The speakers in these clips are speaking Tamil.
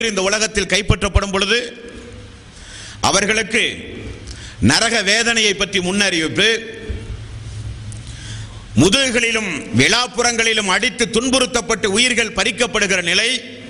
இந்த உலகத்தில் கைப்பற்றப்படும் பொழுது அவர்களுக்கு நரக வேதனையை பற்றி முன்னறிவிப்பு, முதுகுகளிலும் விழாப்புறங்களிலும் அடித்து துன்புறுத்தப்பட்டு உயிர்கள் பறிக்கப்படுகிற நிலை.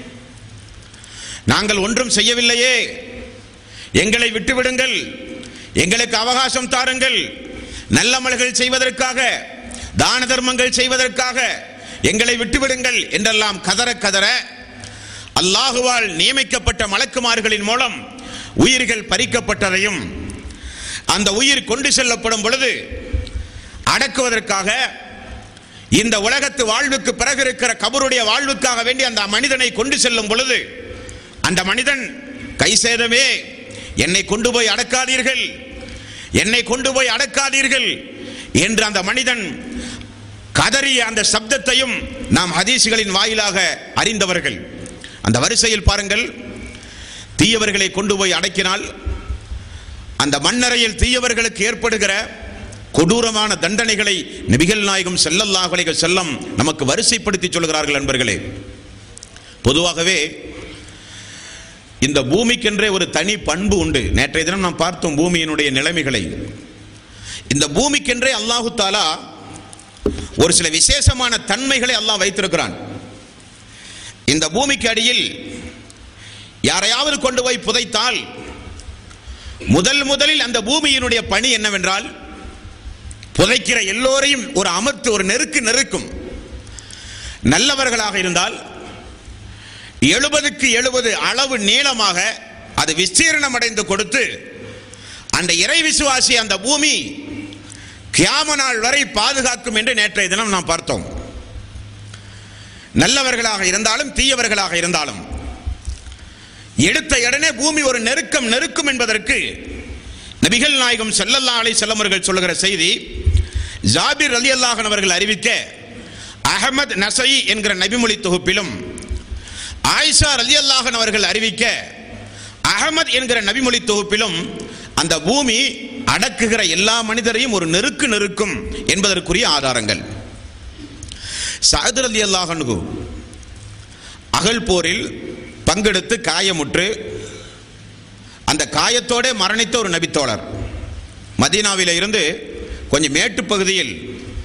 நாங்கள் ஒன்றும் செய்யவில்லையே, எங்களை விட்டுவிடுங்கள், எங்களுக்கு அவகாசம் தாருங்கள், நல்லமல்கள் செய்வதற்காக, தான தர்மங்கள் செய்வதற்காக எங்களை விட்டுவிடுங்கள் என்றெல்லாம் கதற கதற அல்லாஹுவால் நியமிக்கப்பட்ட மலக்குமார்களின் மூலம் உயிர்கள் பறிக்கப்பட்டதையும், அந்த உயிர் கொண்டு செல்லப்படும் பொழுது அடக்குவதற்காக இந்த உலகத்து வாழ்வுக்கு பிறகு இருக்கிற கபருடைய வாழ்வுக்காக வேண்டி அந்த மனிதனை கொண்டு செல்லும் பொழுது அந்த மனிதன் கை சேதமே, என்னை கொண்டு போய் அடக்காதீர்கள், என்னை கொண்டு போய் அடக்காதீர்கள் என்று அந்த மனிதன் கதறிய அந்த சப்தத்தையும் நாம் ஹதீஸ்களின் வாயிலாக அறிந்தவர்கள். அந்த வரிசையில் பாருங்கள், தீயவர்களை கொண்டு போய் அடக்கினால் அந்த மண்ணறையில் தீயவர்களுக்கு ஏற்படுகிற கொடூரமான தண்டனைகளை நபிகள் நாயகம் ஸல்லல்லாஹு அலைஹி வஸல்லம் நமக்கு வரிசைப்படுத்தி சொல்கிறார்கள். நண்பர்களே, பொதுவாகவே இந்த பூமிக்கென்றே ஒரு தனி பண்பு உண்டு. நேற்றைய தினம் நாம் பார்த்தோம் பூமியினுடைய நிலைமைகளை. இந்த பூமிக்கென்றே அல்லாஹு தாலா ஒரு சில விசேஷமான தன்மைகளை அல்லாஹ் வைத்திருக்கிறான். இந்த பூமிக்கு அடியில் யாரையாவது கொண்டு போய் புதைத்தால் முதலில் அந்த பூமியினுடைய பணி என்னவென்றால், புதைக்கிற எல்லோரையும் ஒரு அமர்த்து ஒரு நெருக்கும். நல்லவர்களாக இருந்தால் 70க்கு 70 அளவு நீளமாக அது விஸ்தீர்ணம் அடைந்து கொடுத்து அந்த இறை விசுவாசி அந்த பூமி கியாம நாள் வரை பாதுகாக்கும் என்று நேற்றைய தினம் நாம் பார்த்தோம். நல்லவர்களாக இருந்தாலும் தீயவர்களாக இருந்தாலும் எடுத்த உடனே பூமி ஒரு நெருக்கும் என்பதற்கு நபிகள் நாயகம் ஸல்லல்லாஹு அலைஹி வஸல்லம் அவர்கள் சொல்லுகிற செய்தி, ஜாபிர் ரலியல்லாஹு அன்ஹு அவர்கள் அறிவிக்க அஹ்மத் நஸஈ என்கிற நபிமொழி தொகுப்பிலும், ஆயிஷா ரலியல்லாஹு அன்ஹா அவர்கள் அறிவிக்க அஹ்மத் என்கிற நபிமொழி தொகுப்பிலும் அந்த பூமி அடக்குகிற எல்லா மனிதரையும் ஒரு நெருக்கும் என்பதற்குரிய ஆதாரங்கள். சஅத் ரலியல்லாஹு அன்ஹு அகல் போரில் பங்கெடுத்து காயமுற்று அந்த காயத்தோட மரணித்த ஒரு நபித்தோழர். மதீனாவில இருந்து கொஞ்சம் மேட்டு பகுதியில்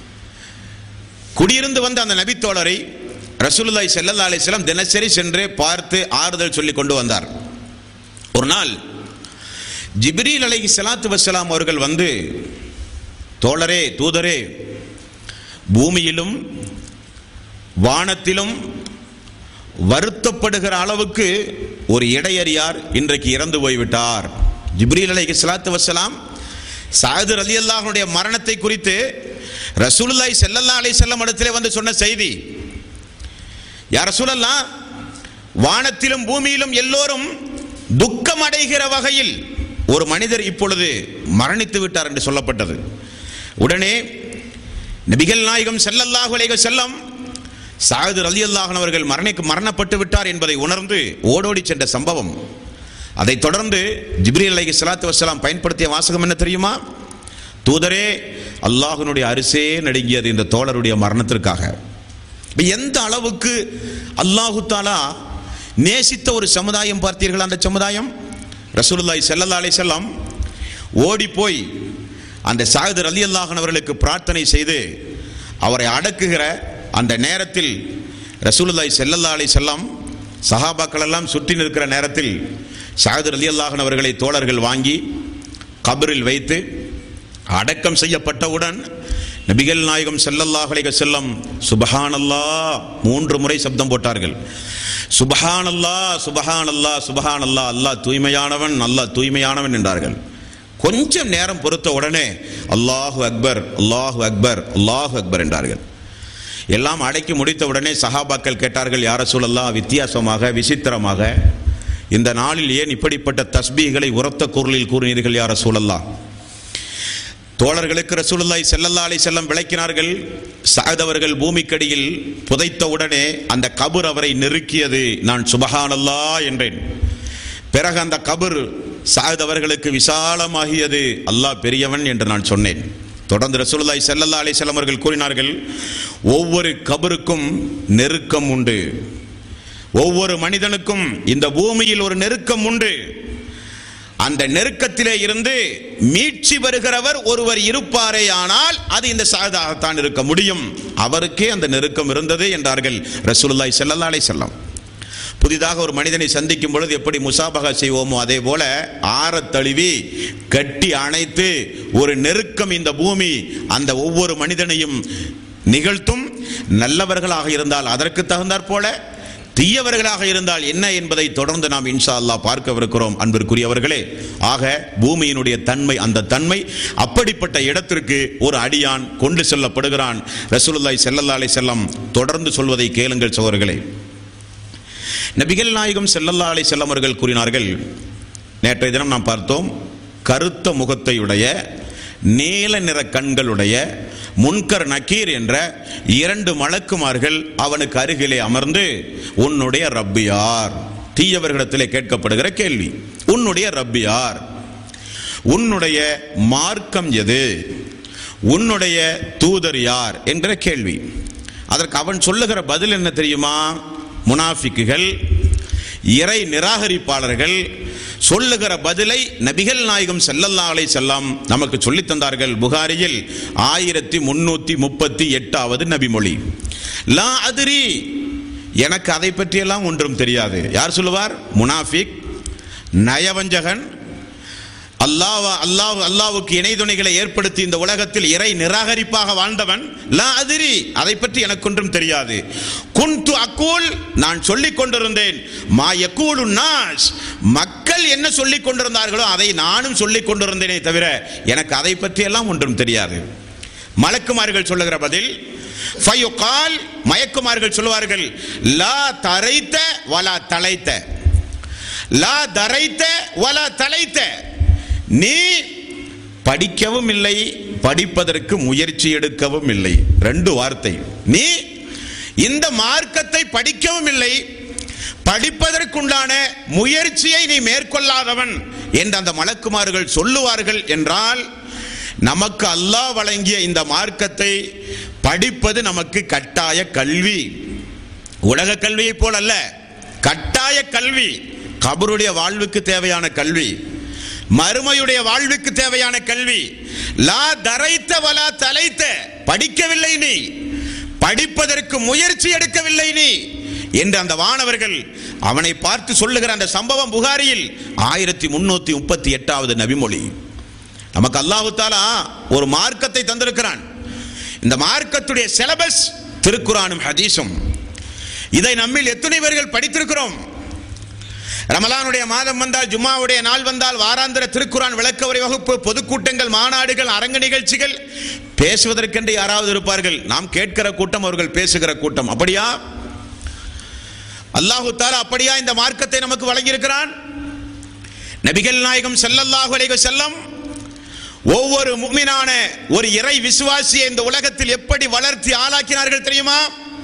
குடியிருந்து வந்த அந்த நபித்தோழரை ரசூலுல்லாஹி ஸல்லல்லாஹு அலைஹி வஸல்லம் தினசரி சென்று பார்த்து ஆறுதல் சொல்லி கொண்டு வந்தார். ஒரு நாள் ஜிப்ரீல் அலைஹிஸ்ஸலாத்து வஸ்ஸலாம் அவர்கள் வந்து, தோழரே, தூதரே, பூமியிலும் வானத்திலும் வருத்தப்படுகிற அளவுக்கு ஒரு இடையறியார் இன்றைக்கு இறந்து போய்விட்டார். ஜிப்ரீல் அலைஹிஸ்ஸலாத்து வஸ்ஸலாம் சஅத் ரலியல்லாஹு அன்ஹுடைய மரணத்தை குறித்து ரசூலுல்லாஹி ஸல்லல்லாஹு அலைஹி வஸல்லம் இடத்திலே வந்து சொன்ன செய்தி, யா ரசூலல்லாஹ், வானத்திலும் பூமியிலும் எல்லோரும் துக்கம் அடைகிற வகையில் ஒரு மனிதர் இப்பொழுது மரணித்து விட்டார் என்று சொல்லப்பட்டது. உடனே நபிகள் நாயகம் ஸல்லல்லாஹு அலைஹி வஸல்லம் சஅத் ரலியல்லாஹு அன்ஹு அவர்கள் மரணப்பட்டு விட்டார் என்பதை உணர்ந்து ஓடோடி சென்ற சம்பவம். அதைத் தொடர்ந்து ஜிப்ரீல் அலைஹிஸ்ஸலாத்து வஸ்ஸலாம் பயன்படுத்திய வாசகம் என்ன தெரியுமா? தூதரே, அல்லாஹ்வினுடைய அரிசே நடுங்கியது இந்த தோழருடைய மரணத்திற்காக. எந்த அளவுக்கு அல்லாஹு தஆலா நேசித்த ஒரு சமுதாயம் பார்த்தீர்கள். அந்த சமுதாயம் ரசூலுல்லாஹி ஸல்லல்லாஹு அலைஹி வஸல்லம் ஓடி போய் அந்த சஅத் ரலியல்லாஹு அன்ஹு அவர்களுக்கு பிரார்த்தனை செய்து அவரை அடக்குகிற அந்த நேரத்தில் ரசூலுல்லாஹி ஸல்லல்லாஹு அலைஹி வஸல்லம் சஹாபாக்கள் எல்லாம் சுற்றி நிற்கிற நேரத்தில் சஅத் ரலியல்லாஹு அன்ஹு அவர்களை தோழர்கள் வாங்கி கபரில் வைத்து அடக்கம் செய்யப்பட்டவுடன் நபிகள் நாயகம் ஸல்லல்லாஹு அலைஹி வஸல்லம் சுப்ஹானல்லாஹ் 3 முறை சப்தம் போட்டார்கள். சுப்ஹானல்லாஹ், சுப்ஹானல்லாஹ், சுப்ஹானல்லாஹ், அல்லாஹ் தூய்மையானவன், அல்லாஹ் தூய்மையானவன் என்றார்கள். கொஞ்சம் நேரம் பொறுத்த உடனே அல்லாஹு அக்பர், அல்லாஹு அக்பர், அல்லாஹு அக்பர் என்றார்கள். எல்லாம் அடக்கி முடித்த உடனே சஹாபாக்கள் கேட்டார்கள், யா ரசூலல்லாஹ், வித்தியாசமாக விசித்திரமாக இந்த நாளில் ஏன் இப்படிப்பட்ட தஸ்பீகளை உரத்த குரலில் கூறினீர்கள் யா ரசூலல்லாஹ்? தோழர்களுக்கு ரசூலுல்லாஹி ஸல்லல்லாஹு அலைஹி வஸல்லம் விளக்கினார்கள். சஅத் அவர்கள் பூமிக்கடியில் புதைத்த உடனே அந்த கபர் அவரை நெருக்கியது. நான் சுப்ஹானல்லாஹ் என்றேன். பிறகு அந்த கபர் சஅத் அவர்களுக்கு விசாலமாகியது. அல்லாஹ் பெரியவன் என்று நான் சொன்னேன். தொடர்ந்து ரசூலுல்லாஹி ஸல்லல்லாஹு அலைஹி வஸல்லம் அவர்கள் கூறினார்கள், ஒவ்வொரு கபருக்கும் நெருக்கம் உண்டு, ஒவ்வொரு மனிதனுக்கும் இந்த பூமியில் ஒரு நெருக்கம் உண்டு. அந்த நெருக்கத்திலே இருந்து மீட்சி வருகிறவர் ஒருவர் இருப்பாரே ஆனால் அது இந்த சாதாகத்தான் இருக்க முடியும். அவருக்கே அந்த நெருக்கம் இருந்தது என்றார்கள் ரசூலுல்லாஹி ஸல்லல்லாஹு அலைஹி வஸல்லம். புதிதாக ஒரு மனிதனை சந்திக்கும் பொழுது எப்படி முசாபகா செய்வோமோ அதே போல ஆறத் தழுவி கட்டி அணைத்து ஒரு நெருக்கம் இந்த பூமி அந்த ஒவ்வொரு மனிதனையும் நிகழ்த்தும். நல்லவர்களாக இருந்தால் அதற்கு தகுந்தாற் போல, தீயவர்களாக இருந்தால் என்ன என்பதை தொடர்ந்து நாம் இன்ஷா அல்லாஹ் பார்க்கவிருக்கிறோம். அன்பிற்குரியவர்களே, ஆக பூமியினுடைய தன்மை, அந்த தன்மை அப்படிப்பட்ட இடத்திற்கு ஒரு அடியான் கொண்டு செல்லப்படுகிறான். ரசூலுல்லாஹி ஸல்லல்லாஹு அலைஹி வஸல்லம் தொடர்ந்து சொல்வதை கேளுங்கள் சகோதரர்களே. நபிகள் நாயகம் ஸல்லல்லாஹு அலைஹி வஸல்லம் அவர்கள் கூறினார்கள், நேற்றைய தினம் நாம் பார்த்தோம், கருத்த முகத்தையுடைய நீல நிற கண்களுடைய முன்கர் நக்கீர் என்ற 2 மலக்குமார்கள் அவனுக்கு அருகிலே அமர்ந்து, உன்னுடைய ரப்பு யார்? தீயவர்களிடத்திலே கேட்கப்படுகிற கேள்வி, உன்னுடைய ரப்பு யார்? உன்னுடைய மார்க்கம் எது? உன்னுடைய தூதர் யார் என்கிற கேள்வி. அதற்கு அவன் சொல்லுகிற பதில் என்ன தெரியுமா? முனாஃபிக்குகள், இறை நிராகரிப்பாளர்கள் சொல்லுகிற பதிலை நபிகள் நாயகம் ஸல்லல்லாஹு அலைஹி வஸல்லம் நமக்கு சொல்லித் தந்தார்கள். புகாரியில் 1338வது நபிமொழி. லா அதிரி, எனக்கு அதை பற்றியெல்லாம் ஒன்றும் தெரியாது. யார் சொல்லுவார்? முனாஃபிக், நயவஞ்சகன், அல்லாஹ்வுக்கு இணை துணைகளை ஏற்படுத்தி இந்த உலகத்தில் இறை நிராகரிப்பாக வாழ்ந்தவன். லா அதிரி, அதை பற்றி எனக்கு ஒன்றும் தெரியாது. குன்து அக்கூல், நான் சொல்லிக் கொண்டிருந்தேன். மா யகூலு நாஸ், மக்கள் என்ன சொல்லிக் கொண்டிருந்தார்களோ அதை நானும் சொல்லிக் கொண்டிருந்தேனே தவிர எனக்கு அதை பற்றியெல்லாம் ஒன்றும் தெரியாது. மலக்குமார்கள் சொல்லுகிற பதில், ஃபயுகால், மயக்குமார்கள் சொல்லுவார்கள், லா தரைத்த வலா தலைத்த, லா தரைத்த வலா தலைத்த, நீ படிக்கவும் இல்லை, படிப்பதற்கு முயற்சி எடுக்கவும் இல்லை. 2 வார்த்தை. நீ இந்த மார்க்கத்தை படிக்கவும் இல்லை, படிப்பதற்குண்டான முயற்சியை நீ மேற்கொள்ளாதவன் என்று அந்த மலக்குமார்கள் சொல்லுவார்கள் என்றால், நமக்கு அல்லாஹ் வழங்கிய இந்த மார்க்கத்தை படிப்பது நமக்கு கட்டாய கல்வி. உலக கல்வியை போல் அல்ல, கட்டாய கல்வி. கபருடைய வாழ்வுக்கு தேவையான கல்வி, மறுமையுடைய வாழ்வுக்கு தேவையான கல்வி. லா தரைத்த வலா தலைத்த, படிக்கவில்லை நீ, படிப்பதற்கு முயற்சி எடுக்கவில்லை நீ என்று அந்த வானவர்கள் அவனை பார்த்து சொல்லுகிற அந்த சம்பவம் புகாரியில் 1338வது நபிமொழி. நமக்கு அல்லாஹ் தஆலா ஒரு மார்க்கத்தை தந்திருக்கிறான். இந்த மார்க்கத்துடைய சிலபஸ் திருக்குர்ஆனும் ஹதீஸும். இதை நம்மில் எத்தனை பேர்கள் படித்திருக்கிறோம்? ரமலானுடைய மாதம் வந்தால், ஜும்மாவுடைய நாள் வந்தால், வாராந்திர திருக்குர்ஆன் விளக்க உரை வகுப்பு, பொதுக்கூட்டங்கள், மாநாடுகள், அரங்கு நிகழ்ச்சிகள், பேசுவதற்கென்று யாராவது இருப்பார்கள். நாம் கேட்கிற கூட்டம், அவர்கள் பேசுகிற கூட்டம். அப்படியா? அல்லாஹ் தஆலா அப்படியா இந்த மார்க்கத்தை நமக்கு வழங்கியிருக்கிறான்? நபிகள் நாயகம் ஸல்லல்லாஹு அலைஹி வஸல்லம் ஒவ்வொரு முஃமினான ஒரு இறை விசுவாசியை இந்த உலகத்தில் எப்படி வளர்த்தி ஆளாக்கினார்கள் தெரியுமா?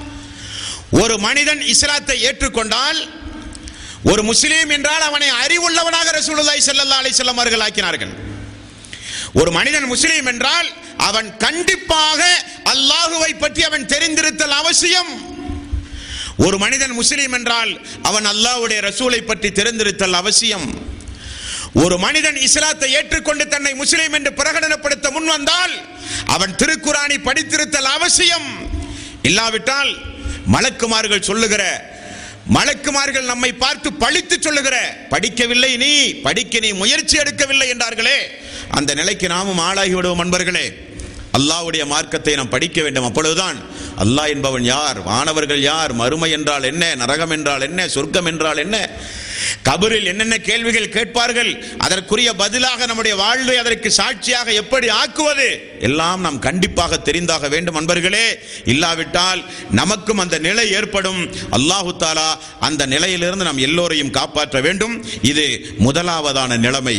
ஒரு மனிதன் இஸ்லாத்தை ஏற்றுக்கொண்டால், ஒரு முஸ்லீம் என்றால் அவனை அறிவுள்ளவனாக ரசூலுல்லாஹி ஸல்லல்லாஹு அலைஹி வஸல்லம் அவர்கள் ஆக்கினார்கள். ஒரு மனிதன் முஸ்லீம் என்றால் அவன் கண்டிப்பாக அல்லாஹுவை பற்றி அவன் தெரிந்திருத்தல் அவசியம். ஒரு மனிதன் முஸ்லீம் என்றால் அவன் அல்லாஹ்வுடைய ரசூலை பற்றி தெரிந்திருத்தல் அவசியம். ஒரு மனிதன் இஸ்லாத்தை ஏற்றுக்கொண்டு தன்னை முஸ்லீம் என்று பிரகடனப்படுத்த முன் வந்தால் அவன் திருக்குர்ஆனை படித்திருத்தல் அவசியம். இல்லாவிட்டால் மலக்குமார்கள் சொல்லுகிற, மலக்குமார்கள் நம்மை பார்த்து பழித்து சொல்லுகிற, படிக்கவில்லை நீ, படிக்க நீ முயற்சி எடுக்கவில்லை என்றார்களே, அந்த நிலைக்கு நாமும் ஆளாகி விடுவோம். அன்பர்களே, அல்லாஹ்வுடைய மார்க்கத்தை நாம் படிக்க வேண்டும். அப்பொழுதுதான் அல்லாஹ் என்பவன் யார், வானவர்கள் யார், மறுமை என்றால் என்ன, நரகம் என்றால் என்ன, சொர்க்கம் என்றால் என்ன, கபரில் என்னென்ன கேள்விகள் கேட்பார்கள், அதற்குரிய பதிலாக நம்முடைய வாழ்வை அதற்கு சாட்சியாக எப்படி ஆக்குவது, எல்லாம் நாம் கண்டிப்பாக தெரிந்தாக வேண்டும் அன்பர்களே. இல்லாவிட்டால் நமக்கும் அந்த நிலை ஏற்படும். அல்லாஹு தஆலா அந்த நிலையிலிருந்து நாம் எல்லோரையும் காப்பாற்ற வேண்டும். இது முதலாவதான நிலைமை.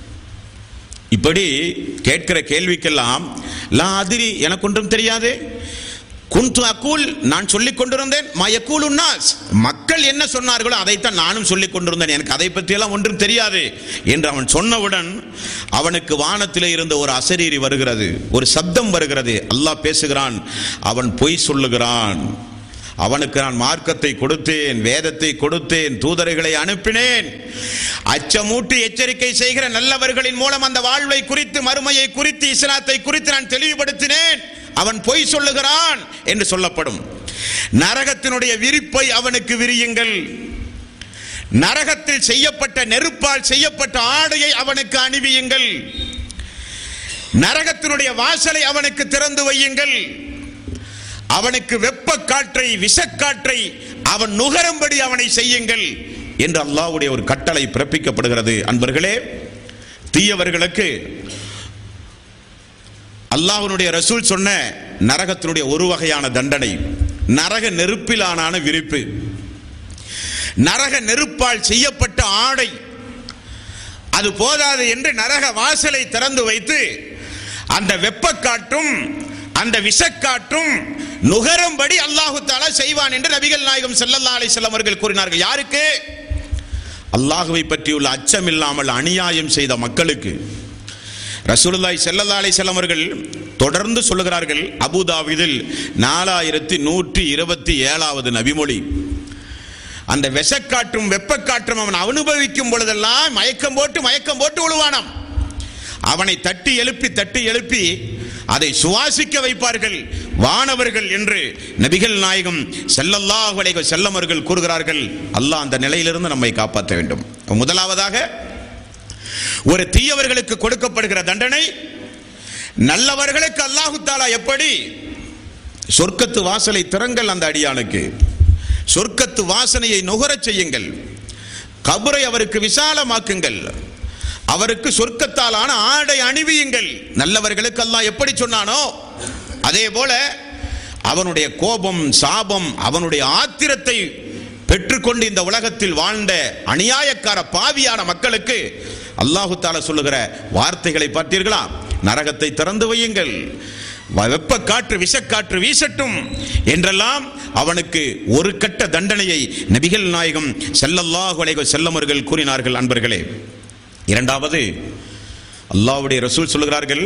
இப்படி கேட்கிற கேள்விக்கெல்லாம் லா அதிரி, எனக்கு ஒன்றும் தெரியாது, குன்து அக்கூல், நான் சொல்லிக் கொண்டிருந்தேன், மா யகூலு நாஸ், மக்கள் என்ன சொன்னார்களோ அதைத்தான் நானும் சொல்லிக் கொண்டிருந்தேன், எனக்கு அதை பற்றியெல்லாம் ஒன்றும் தெரியாது என்று அவன் சொன்னவுடன் அவனுக்கு வானத்திலே இருந்த ஒரு அசரீரி வருகிறது, ஒரு சப்தம் வருகிறது. அல்லாஹ் பேசுகிறான், அவன் பொய் சொல்லுகிறான், அவனுக்கு நான் மார்க்கத்தை கொடுத்தேன், வேதத்தை கொடுத்தேன், தூதர்களை அனுப்பினேன். அச்சமூட்டி எச்சரிக்கை செய்கிற நல்லவர்களின் மூலம் அந்த வாழ்வை குறித்து, மறுமையை குறித்து, இஸ்லாத்தை குறித்து நான் தெளிவுபடுத்தினேன். அவன் பொய் சொல்லுகிறான் என்று சொல்லப்படும். நரகத்தினுடைய விரிப்பை அவனுக்கு விரியுங்கள். நரகத்தில் செய்யப்பட்ட நெருப்பால் செய்யப்பட்ட ஆடையை அவனுக்கு அணிவியுங்கள். நரகத்தினுடைய வாசலை அவனுக்கு திறந்து வையுங்கள். அவனுக்கு வெப்ப காற்றை, விஷக்காற்றை அவன் நுகரும்படி அவனை செய்யுங்கள் என்று அல்லாஹ்வுடைய ஒரு கட்டளை பிறப்பிக்கப்படுகிறது. அன்பர்களே, தீயவர்களுக்கு அல்லாஹ்வுடைய ரசூல் சொன்ன நரகத்தினுடைய ஒரு வகையான தண்டனை நரக நெருப்பிலான விரிப்பு, நரக நெருப்பால் செய்யப்பட்ட ஆடை. அது போதாது என்று நரக வாசலை திறந்து வைத்து அந்த வெப்பக்காற்றும் அந்த விஷக்காற்றும் நுகரும்படி அல்லாஹு தஆலா செய்வான் என்று நபிகள் நாயகம் ஸல்லல்லாஹு அலைஹி வஸல்லம் அவர்கள் கூறினார்கள். யாருக்கு? அல்லாஹ்வை பற்றியுள்ள அச்சம் இல்லாமல் அநியாயம் செய்த மக்களுக்கு. ரசூலுல்லாஹி ஸல்லல்லாஹு அலைஹி வஸல்லம் அவர்கள் தொடர்ந்து சொல்லுகிறார்கள். அபூதாவிதில் 4127வது நபிமொழி. அந்த விஷக்காற்றும் வெப்பக்காற்றும் அவன் அனுபவிக்கும் பொழுதெல்லாம் மயக்கம் போட்டு விழுவானாம். அவனை தட்டி எழுப்பி அதை சுவாசிக்க வைப்பார்கள் வானவர்கள் என்று நபிகள் நாயகம் ஸல்லல்லாஹு அலைஹி வஸல்லம் அவர்கள் கூறுகிறார்கள். அல்லாஹ் அந்த நிலையிலிருந்து நம்மை காப்பாற்ற வேண்டும். முதலாவதாக, ஒரு தீயவர்களுக்கு கொடுக்கப்படுகிற தண்டனை, நல்லவர்களுக்கு அல்லாஹு தஆலா எப்படி சொர்க்கத்து வாசலை திறங்கள், அந்த அடியானுக்கு சொர்க்கத்து வாசனையை நுகரச் செய்யுங்கள், கபரை அவருக்கு விசாலமாக்குங்கள், அவருக்கு சொர்க்கத்தாலான ஆடை அணிவியுங்கள். நல்லவர்களுக்கு அல்லாஹ் எப்படி சொன்னானோ அதே போல அவனுடைய கோபம், சாபம், அவனுடைய ஆத்திரத்தை பெற்றுக்கொண்டு இந்த உலகத்தில் வாழ்ந்த அநியாயக்கார பாவியான மக்களுக்கு அல்லாஹு தஆலா சொல்லுகிற வார்த்தைகளை பார்த்தீர்களா? நரகத்தை திறந்து வையுங்கள், வெப்ப காற்று விஷக்காற்று வீசட்டும் என்றெல்லாம் அவனுக்கு ஒரு கட்ட தண்டனையை நபிகள் நாயகம் ஸல்லல்லாஹு அலைஹி வஸல்லம் அவர்கள் கூறினார்கள். அன்பர்களே, இரண்டாவது, அல்லாஹ்வுடைய ரசூல் சொல்லுகிறார்கள்,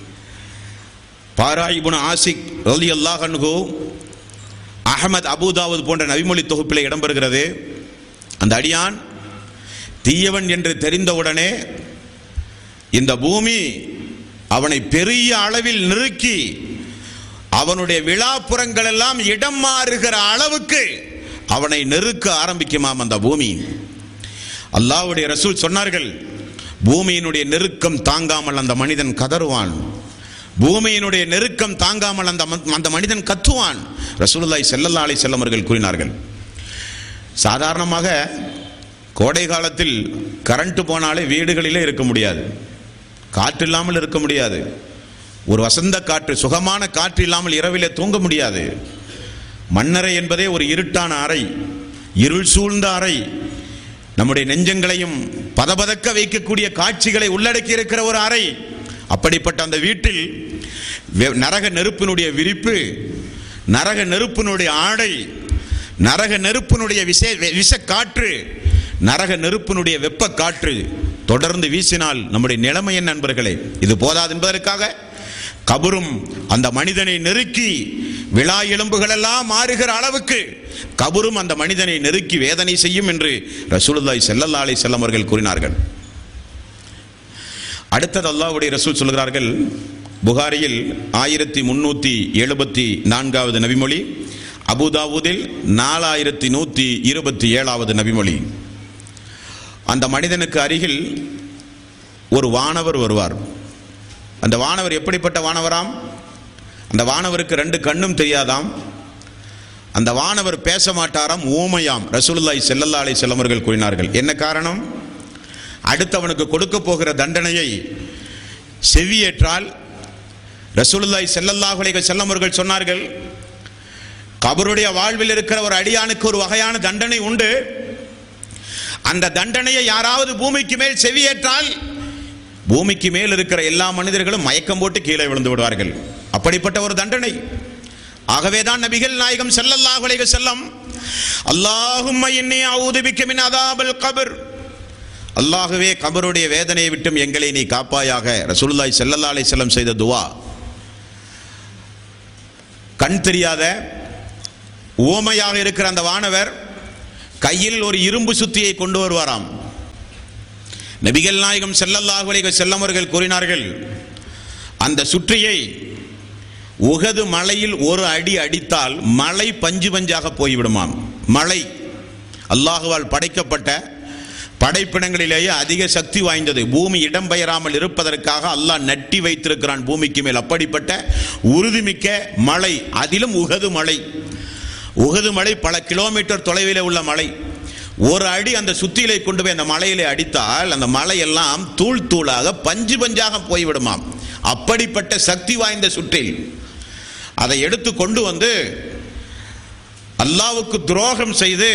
பாரா இப்னு ஆசிக் ரலியல்லாஹு அன்ஹு, அஹ்மத், அபூதாவுத் போன்ற நபிமொழி தொகுப்பில் இடம்பெறுகிறது. அந்த அடியான் தீயவன் என்று தெரிந்தவுடனே இந்த பூமி அவனை பெரிய அளவில் நெருக்கி அவனுடைய விழாப்புறங்கள் எல்லாம் இடம் மாறுகிற அளவுக்கு அவனை நெருக்க ஆரம்பிக்குமாம் அந்த பூமி. அல்லாஹ்வுடைய ரசூல் சொன்னார்கள், பூமியினுடைய நெருக்கம் தாங்காமல் அந்த மனிதன் கதறுவான், பூமியினுடைய நெருக்கம் தாங்காமல் அந்த மனிதன் கத்துவான். ரசூலுல்லாஹி ஸல்லல்லாஹு அலைஹி வஸல்லம் அவர்கள் கூறினார்கள். சாதாரணமாக கோடை காலத்தில் கரண்ட் போனாலே வீடுகளிலே இருக்க முடியாது, காற்று இல்லாமல் இருக்க முடியாது, ஒரு வசந்த காற்று, சுகமான காற்று இல்லாமல் இரவிலே தூங்க முடியாது. மண்ணறை என்பதே ஒரு இருட்டான அறை, இருள் சூழ்ந்த அறை, நம்முடைய நெஞ்சங்களையும் பதபதக்க வைக்கக்கூடிய காட்சிகளை உள்ளடக்கி இருக்கிற ஒரு அறை. அப்படிப்பட்ட அந்த வீட்டில் நரக நெருப்பினுடைய விரிப்பு, நரக நெருப்பினுடைய ஆடை, நரக நெருப்பினுடைய விஷக்காற்று, நரக நெருப்பினுடைய வெப்ப காற்று தொடர்ந்து வீசினால் நம்முடைய நிலைமை என்ன நண்பர்களே? இது போதாது என்பதற்காக கபரும் அந்த மனிதனை நெருக்கி விழா எலும்புகள் எல்லாம் மாறுகிற அளவுக்கு கபரும் அந்த மனிதனை நெருக்கி வேதனை செய்யும் என்று ரசூலுல்லாஹி ஸல்லல்லாஹு அலைஹி வஸல்லம் அவர்கள் கூறினார்கள். அடுத்தது அல்லாஹ்வுடைய ரசூல் சொல்கிறார்கள், புகாரியில் 1374வது நபிமொழி, அபூதாவூதில் 4127வது நபிமொழி. அந்த மனிதனுக்கு அருகில் ஒரு வானவர் வருவார். அந்த வானவர் எப்படிப்பட்ட வானவராம்? அந்த வானவருக்கு 2 கண்ணும் தெரியாதாம், அந்த வானவர் பேச மாட்டாராம், ஊமையாம். ரசூலுல்லாஹி ஸல்லல்லாஹு அலைஹி வஸல்லம் அவர்கள் கூறினார்கள். என்ன காரணம்? அடுத்தவனுக்கு கொடுக்க போகிற தண்டனையை செவியேற்றால் ரசூலுல்லாஹி ஸல்லல்லாஹு அலைஹி வஸல்லம் அவர்கள் சொன்னார்கள், கபருடைய வாழ்வில் இருக்கிற ஒரு அடியானுக்கு ஒரு வகையான தண்டனை உண்டு. அந்த தண்டனையை யாராவது பூமிக்கு மேல் செவியேற்றால் பூமிக்கு மேல் இருக்கிற எல்லா மனிதர்களும் மயக்கம் போட்டு கீழே விழுந்து விடுவார்கள். அப்படிப்பட்ட ஒரு தண்டனை. ஆகவேதான் நபிகள் நாயகம் ஸல்லல்லாஹு அலைஹி வஸல்லம், அல்லாஹும்ம இன்னி அஊது பிக்க மின் அஸாபில் கப்ர், அல்லாஹ்வே கபருடைய வேதனையை விட்டும் எங்களை நீ காப்பாயாக, ரசூலுல்லாஹி ஸல்லல்லாஹு அலைஹி வஸல்லம் செய்த துஆ. கண் தெரியாத, ஊமையாக இருக்கிற அந்த வானவர் கையில் ஒரு இரும்பு சுத்தியை கொண்டு வருவாராம். நபிகள் நாயகம் ஸல்லல்லாஹு அலைஹி வஸல்லம் அவர்கள் கூறினார்கள், அந்த சுற்றியை உஹது மலையில் ஒரு அடி அடித்தால் மலை பஞ்சு பஞ்சாக போய்விடுமாம். மலை அல்லாஹுவால் படைக்கப்பட்ட படைப்பினங்களிலேயே அதிக சக்தி வாய்ந்தது. பூமி இடம்பெயராமல் இருப்பதற்காக அல்லாஹ் நட்டி வைத்திருக்கிறான் பூமிக்கு மேல். அப்படிப்பட்ட உறுதிமிக்க மலை, அதிலும் உஹது மலை. உஹது மலை பல கிலோமீட்டர் தொலைவில் உள்ள மலை. ஒரு அடி அந்த சுத்தியிலே கொண்டு போய் அந்த மலையிலே அடித்தால் அந்த மலையெல்லாம் தூள் தூளாக பஞ்சு பஞ்சாக போய்விடுமாம். அப்படிப்பட்ட சக்தி வாய்ந்த சுற்றில் அதை எடுத்து கொண்டு வந்து அல்லாஹ்வுக்கு துரோகம் செய்து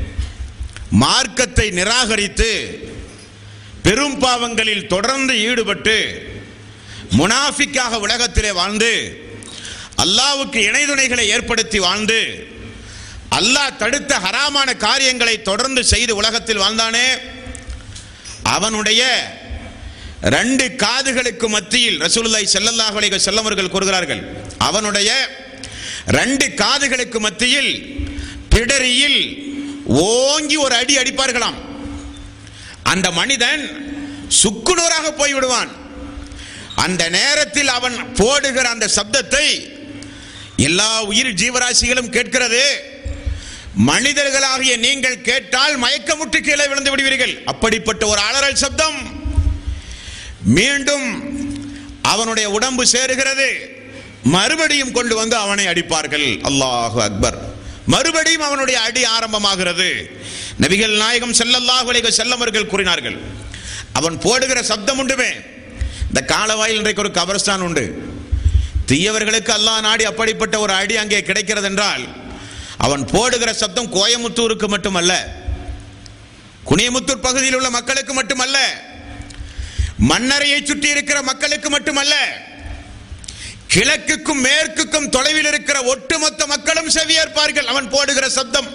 மார்க்கத்தை நிராகரித்து பெரும் பாவங்களில் தொடர்ந்து ஈடுபட்டு முனாஃபிக்காக உலகத்திலே வாழ்ந்து அல்லாஹ்வுக்கு இணைதுணைகளை ஏற்படுத்தி வாழ்ந்து அல்லாஹ் தடுத்த ஹராமான காரியங்களை தொடர்ந்து செய்து உலகத்தில் வாழ்ந்தானே, அவனுடைய 2 காதுகளுக்கு மத்தியில் ரசூலுல்லாஹி ஸல்லல்லாஹு அலைஹி வஸல்லம் அவர்கள் கூறுகிறார்கள், அவனுடைய 2 காதுகளுக்கு மத்தியில் பிடரியில் ஓங்கி ஒரு அடி அடிப்பார்களாம். அந்த மனிதன் சுக்குநூறாக போய்விடுவான். அந்த நேரத்தில் அவன் போடுகிற அந்த சப்தத்தை எல்லா உயிர் ஜீவராசிகளும் கேட்கிறது. மனிதர்களாகிய நீங்கள் கேட்டால் மயக்கமுற்று கீழே விழுந்து விடுவீர்கள். அப்படிப்பட்ட ஒரு அலறல் சப்தம். மீண்டும் அவனுடைய உடம்பு சேருகிறது. மறுபடியும் கொண்டு வந்து அவனை அடிப்பார்கள். அல்லாஹு அக்பர். மறுபடியும் அவனுடைய அடி ஆரம்பமாகிறது. நபிகள் நாயகம் ஸல்லல்லாஹு அலைஹி வஸல்லம் அவர்கள் கூறினார்கள், அவன் போடுகிற சப்தம் உண்டுமே. இந்த காலவாயில் இன்றைக்கு ஒரு கபர்ஸ்தான் உண்டு. தீயவர்களுக்கு அல்லாஹ் நாடி அப்படிப்பட்ட ஒரு அடி அங்கே கிடைக்கிறது என்றால் அவன் போடுகிற சப்தம் கோயமுத்தூருக்கு மட்டுமல்ல, குனியமுத்தூர் பகுதியில் உள்ள மக்களுக்கு மட்டுமல்ல, மன்னரையை சுற்றி இருக்கிற மக்களுக்கு மட்டுமல்ல, கிழக்குக்கும் மேற்குக்கும் தொலைவில் இருக்கிற ஒட்டுமொத்த மக்களும் செவியேற்பார்கள் அவன் போடுகிற சப்தம்.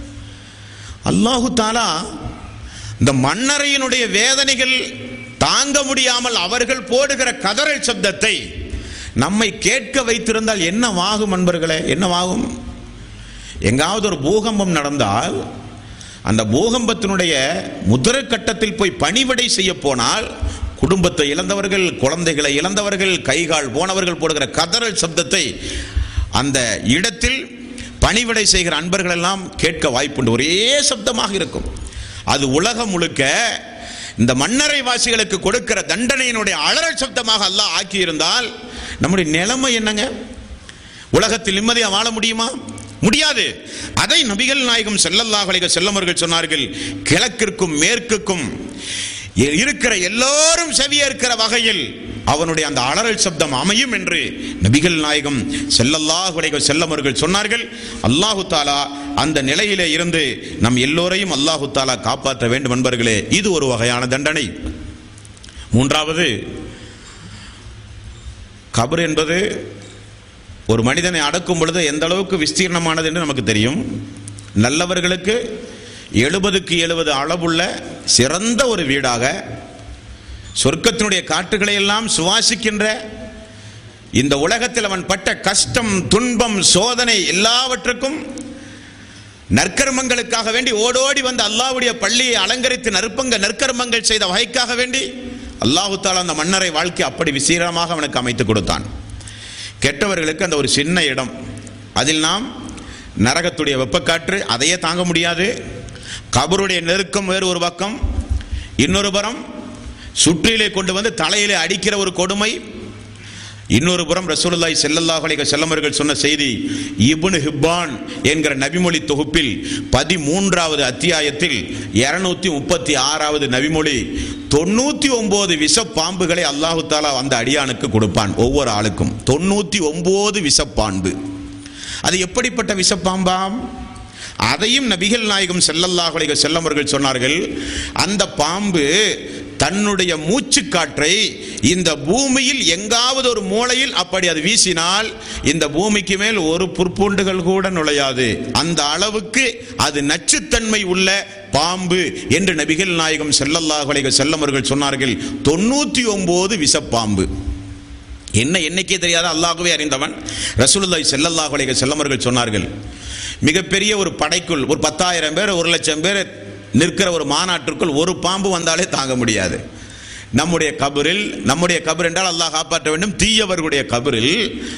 அல்லாஹு தஆலா இந்த மன்னரையினுடைய வேதனைகள் தாங்க முடியாமல் அவர்கள் போடுகிற கதறல் சப்தத்தை நம்மை கேட்க வைத்திருந்தால் என்னவாகும் நண்பர்களே? என்னவாகும்? எங்காவது ஒரு பூகம்பம் நடந்தால் அந்த பூகம்பத்தினுடைய முதல் கட்டத்தில் போய் பணிவிடை செய்ய போனால் குடும்பத்தை இழந்தவர்கள், குழந்தைகளை இழந்தவர்கள், கைகால் போனவர்கள் போடுகிற கதறல் சப்தத்தை அந்த இடத்தில் பணிவிடை செய்கிற அன்பர்கள் எல்லாம் கேட்க வாய்ப்புண்டு. ஒரே சப்தமாக இருக்கும். அது உலகம் முழுக்க இந்த மன்னரை வாசிகளுக்கு கொடுக்கிற தண்டனையினுடைய அலறல் சப்தமாக அல்லாஹ் ஆக்கியிருந்தால் நம்முடைய நிலைமை என்னங்க? உலகத்தில் நிம்மதியாக வாழ முடியுமா? முடியாது. அதை நபிகள் நாயகம் ஸல்லல்லாஹு அலைஹி வஸல்லம் அவர்கள் சொன்னார்கள், கிழக்கிற்கும் மேற்குக்கும் இருக்கிற எல்லோரும் செவியேற்கிற வகையில் அவனுடைய அந்த அலறல் சப்தம் அமையும் என்று நபிகள் நாயகம் ஸல்லல்லாஹு அலைஹி வஸல்லம் அவர்கள் சொன்னார்கள். அல்லாஹு தஆலா அந்த நிலையிலே இருந்து நம் எல்லோரையும் அல்லாஹு தஆலா காப்பாற்ற வேண்டும் நண்பர்களே. இது ஒரு வகையான தண்டனை. மூன்றாவது, கபர் என்பது ஒரு மனிதனை அடக்கும் பொழுது எந்த அளவுக்கு விஸ்தீர்ணமானது என்று நமக்கு தெரியும். நல்லவர்களுக்கு 70க்கு 70 அளவுள்ள சிறந்த ஒரு வீடாக, சொர்க்கத்தினுடைய காற்றுகளை எல்லாம் சுவாசிக்கின்ற, இந்த உலகத்தில் அவன் பட்ட கஷ்டம், துன்பம், சோதனை எல்லாவற்றுக்கும் நற்கர்மங்களுக்காக வேண்டி ஓடோடி வந்து அல்லாஹ்வுடைய பள்ளியை அலங்கரித்து நற்கர்மங்கள் செய்த வகைக்காக வேண்டி அல்லாஹு தஆலா அந்த மன்னரை வாழ்க்கை அப்படி விசீரமாக அவனுக்கு அமைத்து கொடுத்தான். கெட்டவர்களுக்கு அந்த ஒரு சின்ன இடம், அதில் நாம் நரகத்துடைய வெப்பக்காற்று அதையே தாங்க முடியாது. கபருடைய நெருக்கம் வேறு ஒரு பக்கம், இன்னொரு புறம் சுற்றிலே கொண்டு வந்து தலையிலே அடிக்கிற ஒரு கொடுமை, இன்னொரு புறம் ரசூலுல்லாஹி ஸல்லல்லாஹு அலைஹி வஸல்லம் அவர்கள் சொன்ன செய்தி இப்னு ஹிப்பான் என்கிற நபிமொழி தொகுப்பில் 13வது அத்தியாயத்தில் 236வது நபிமொழி, 99 விஷப்பாம்புகளை அல்லாஹு தஆலா அந்த அடியானுக்கு கொடுப்பான். ஒவ்வொரு ஆளுக்கும் 99 விஷப்பாம்பு. அது எப்படிப்பட்ட விஷப்பாம்பாம்? அதையும் நபிகள் நாயகம் ஸல்லல்லாஹு அலைஹி வஸல்லம் அவர்கள் சொன்னார்கள், அந்த பாம்பு தன்னுடைய மூச்சு காற்றை இந்த பூமியில் எங்காவது ஒரு மூலையில் அப்படி அது வீசினால் இந்த பூமிக்கு மேல் ஒரு புற்பூண்டுகள் கூட நுழையாது. அந்த அளவுக்கு அது நச்சுத்தன்மை உள்ள பாம்பு என்று நபிகள் நாயகம் ஸல்லல்லாஹு அலைஹி வஸல்லம் அவர்கள் சொன்னார்கள். 99 விஷப்பாம்பு. என்ன எண்ணிக்கை தெரியாத அல்லாஹ்வே அறிந்தவன். ரசூலுல்லாஹி ஸல்லல்லாஹு அலைஹி வஸல்லம் அவர்கள் சொன்னார்கள், மிகப்பெரிய ஒரு படைக்குள் ஒரு 10,000 பேர் 1,00,000 பேர் நிற்கிற ஒரு மாநாட்டிற்குள் ஒரு பாம்பு வந்தாலே தாங்க முடியாது. நம்முடைய கபர் என்றால் அல்லாஹ் காப்பாற்ற வேண்டும். தீயவர்களுடைய கபரில்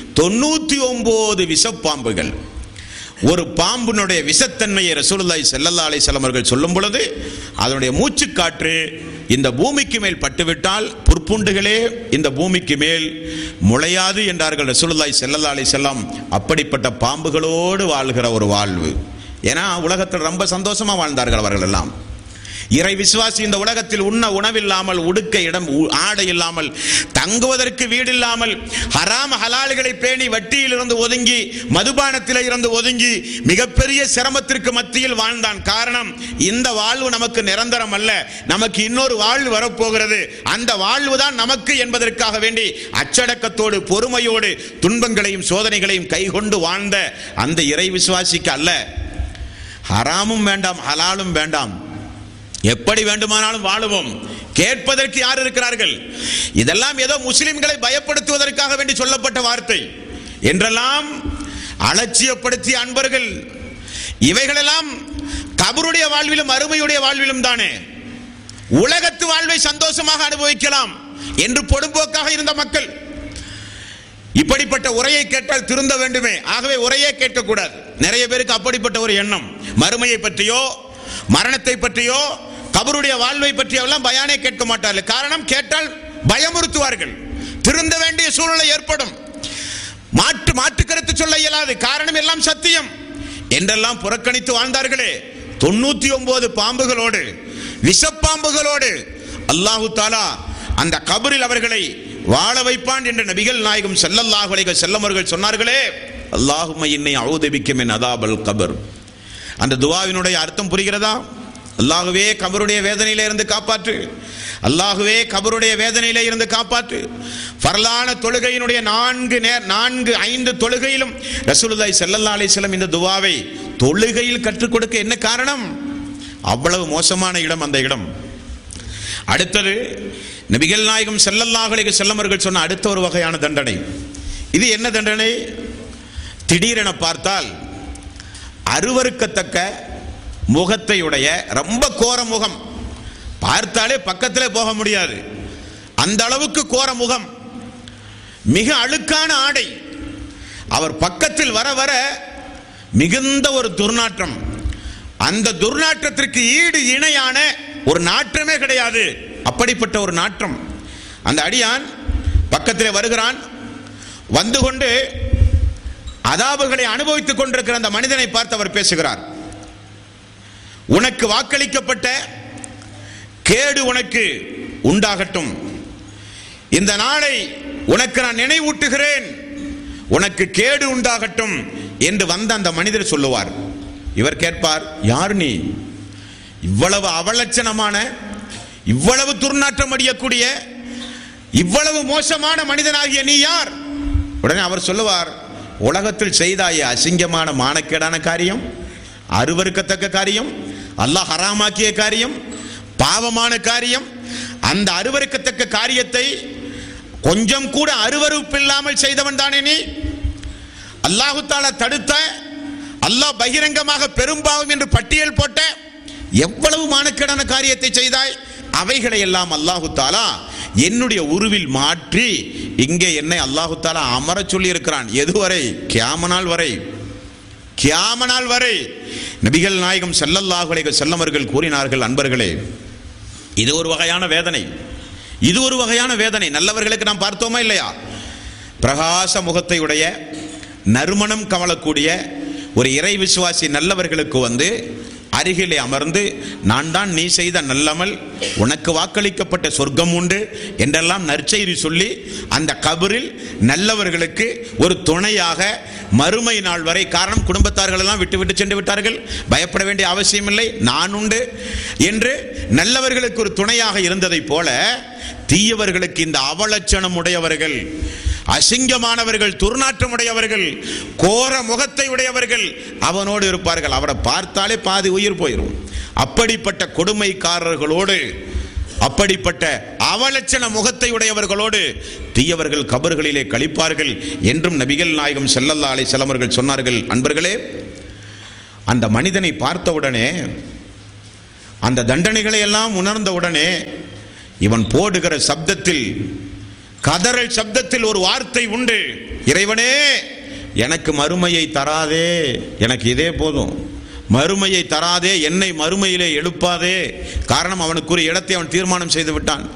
99 விஷப்பாம்புகள். ஒரு பாம்பினுடைய விஷத்தன்மையை ரசூலுல்லாஹி ஸல்லல்லாஹு அலைஹி வஸல்லம் அவர்கள் சொல்லும் பொழுது அதனுடைய மூச்சுக்காற்று இந்த பூமிக்கு மேல் பட்டுவிட்டால் புற்புண்டுகளே இந்த பூமிக்கு மேல் முளையாது என்றார்கள் ரசூலுல்லாஹி ஸல்லல்லாஹு அலைஹி வஸல்லம். அப்படிப்பட்ட பாம்புகளோடு வாழ்கிற ஒரு வாழ்வு. ஏன்னா உலகத்தில் ரொம்ப சந்தோஷமா வாழ்ந்தார்கள் அவர்கள் எல்லாம். இறை விசுவாசி இந்த உலகத்தில் உண்ண உணவில்லாமல், உடுக்க இடம் ஆடை இல்லாமல், தங்குவதற்கு வீடு இல்லாமல், ஹராம் ஹலால்களை பேணி வட்டியிலிருந்து ஒதுங்கி, மதுபானத்திலே இருந்து ஒதுங்கி மிகப்பெரிய சிரமத்திற்கு மத்தியில் வாழ்ந்தான். காரணம், இந்த வாழ்வு நமக்கு நிரந்தரம் அல்ல, நமக்கு இன்னொரு வாழ்வு வரப்போகிறது, அந்த வாழ்வு தான் நமக்கு என்பதற்காக வேண்டி அச்சடக்கத்தோடு பொறுமையோடு துன்பங்களையும் சோதனைகளையும் கைகொண்டு வாழ்ந்த அந்த இறை விசுவாசிக்கு அல்ல ஹராமும் வேண்டாம் ஹலாலும் வேண்டாம், எப்படி வேண்டுமானாலும் வாழுவோம், கேட்பதற்கு யார் இருக்கிறார்கள். இதெல்லாம் ஏதோ முஸ்லிம்களை பயப்படுத்துவதற்காக வேண்டி சொல்லப்பட்ட வார்த்தை என்றெல்லாம் அலட்சியப்படுத்திய அன்பர்கள். இவைகளெல்லாம் கபருடைய வாழ்விலும் அருமையுடைய வாழ்விலும் தானே. உலகத்து வாழ்வை சந்தோஷமாக அனுபவிக்கலாம் என்று பொடும்போக்காக இருந்த மக்கள் இப்படிப்பட்ட உரையை கேட்டால் திருந்த வேண்டுமே, ஆகவே உரையே கேட்கக்கூடாது. நிறைய பேருக்கு அப்படிப்பட்ட ஒரு எண்ணம். மறுமையை பற்றியோ மரணத்தை பற்றியோ கபருடைய வாழ்வை பற்றியோ எல்லாம் பயானே கேட்க மாட்டார்கள். காரணம், கேட்டால் பயமுறுத்துவார்கள், திருந்த வேண்டிய சூழ்நிலை ஏற்படும், மாற்று கருத்து சொல்ல இயலாது, காரணம் எல்லாம் சத்தியம் என்றெல்லாம் புறக்கணித்து வாழ்ந்தார்களே. 99 பாம்புகளோடு, விஷப்பாம்புகளோடு அல்லாஹு தஆலா அந்த கபரில் அவர்களை வாழ வைப்பான் என்று நபிகள் நாயகம் ஸல்லல்லாஹு அலைஹி வஸல்லம் அவர்கள் சொன்னார்களே. அல்லாஹும்ம இன்னி அஊது பிக்க மின் அதாபல் கபர். அந்த துஆவினுடைய அர்த்தம் புரிகிறதா? அல்லாஹ்வே கபருடைய வேதனையிலே இருந்து காப்பாற்று, அல்லாஹ்வே கபருடைய வேதனையிலே இருந்து காப்பாற்று. ஃபர்லான தொழுகையினுடைய 5 தொழுகையிலும் ரசூலுல்லாஹி ஸல்லல்லாஹு அலைஹி வஸல்லம் இந்த துஆவை தொழுகையில் கற்றுக் கொடுக்க என்ன காரணம்? அவ்வளவு மோசமான இடம் அந்த இடம். அடுத்தது நபிகள் நாயகம் ஸல்லல்லாஹு அலைஹி வஸல்லம் அவர்கள் சொன்ன அடுத்த ஒரு வகையான தண்டனை. இது என்ன தண்டனை? திடீரென பார்த்தால் அருவருக்கத்தக்க முகத்தையுடைய, ரொம்ப கோர முகம், பார்த்தாலே பக்கத்திலே போக முடியாது, அந்த அளவுக்கு கோர முகம், மிக அழுக்கான ஆடை, அவர் பக்கத்தில் வர வர மிகுந்த ஒரு துர்நாற்றம், அந்த துர்நாற்றத்திற்கு ஈடு இணையான ஒரு நாற்றமே கிடையாது, அப்படிப்பட்ட ஒரு நாற்றம். அந்த அடியான் பக்கத்திலே வருகிறான், வந்து கொண்டு அதாபுகளை அனுபவித்துக் கொண்டிருக்கிற அந்த மனிதனை பார்த்து அவர் பேசுகிறார். உனக்கு வாக்களிக்கப்பட்ட கேடு உனக்கு உண்டாகட்டும், இந்த நாளை உனக்கு நான் நினைவூட்டுகிறேன், உனக்கு கேடு உண்டாகட்டும் என்று வந்த அந்த மனிதர் சொல்லுவார். இவர் கேட்பார், யார் நீ? இவ்வளவு அவலட்சணமான, இவ்வளவு துர்நாற்றம் அடியக்கூடிய, இவ்வளவு மோசமான மனிதனாகிய நீ யார்? உடனே அவர் சொல்லுவார், உலகத்தில் செய்தாய அசிங்கமான மானக்கேடான காரியம், அருவருக்கத்தக்க காரியம், அல்லாஹ் ஹராமாக்கிய காரியம், பாவமான காரியம், அந்த அருவருக்கத்தக்க காரியத்தை கொஞ்சம் கூட அருவருப்பு இல்லாமல் செய்தவன் தானே நீ? அல்லாஹு தஆலா தடுத்த, அல்லாஹ் பகிரங்கமாக பெரும்பாவம் என்று பட்டியல் போட்ட எவ்வளவு மானக்கேடான காரியத்தை செய்தாய், அவைகளை எல்லாம் அல்லாஹு தஆலா என்னுடைய உருவில் மாற்றி இங்கே என்னை அல்லாஹு தஆலா அமர சொல்லி இருக்கிறான். எதுவரை? கியாமனால் வரை. கியாமனால் வரை நபிகள் நாயகம் ஸல்லல்லாஹு அலைஹி வஸல்லம் அவர்கள் கூறினார்கள், அன்பர்களே, இது ஒரு வகையான வேதனை, இது ஒரு வகையான வேதனை. நல்லவர்களுக்கு நாம் பார்த்தோமா இல்லையா? பிரகாச முகத்தை உடைய, நறுமணம் கமலக்கூடிய ஒரு இறை விசுவாசி நல்லவர்களுக்கு வந்து அருகிலே அமர்ந்து, நான் தான் நீ செய்த நல்லமல், உனக்கு வாக்களிக்கப்பட்ட சொர்க்கம் உண்டு என்றெல்லாம் நற்செய்தி சொல்லி அந்த கபரில் நல்லவர்களுக்கு ஒரு துணையாக மறுமை நாள் வரை, காரணம் குடும்பத்தார்கள் எல்லாம் விட்டு சென்று விட்டார்கள், பயப்பட வேண்டிய அவசியம் இல்லை, நான் உண்டு என்று நல்லவர்களுக்கு ஒரு துணையாக இருந்ததை போல தீயவர்களுக்கு, இந்த அவலட்சணம் உடையவர்கள், அசிங்கமானவர்கள், துர்நாற்றம் உடையவர்கள், கோர முகத்தை உடையவர்கள் அவனோடு இருப்பார்கள். அவரை பார்த்தாலே பாதி உயிர் போயிடும். அப்படிப்பட்ட கொடுமைக்காரர்களோடு, அப்படிப்பட்ட அவலட்சண முகத்தை உடையவர்களோடு தீயவர்கள் கபர்களிலே கழிப்பார்கள் என்றும் நபிகள் நாயகம் ஸல்லல்லாஹு அலைஹி வஸல்லம் அவர்கள் சொன்னார்கள். அன்பர்களே, அந்த மனிதனை பார்த்தவுடனே, அந்த தண்டனைகளை எல்லாம் உணர்ந்தவுடனே இவன் போடுகிற சப்தத்தில், கதறல் சப்தத்தில் ஒரு வார்த்தை உண்டு, இறைவனே எனக்கு மறுமையை தராதே, எனக்கு இதே போதும், மறுமையை தராதே, என்னை மறுமையிலே எழுப்பாதே. காரணம், அவனுக்குரிய இடத்தை அவன் தீர்மானம் செய்து விட்டான்.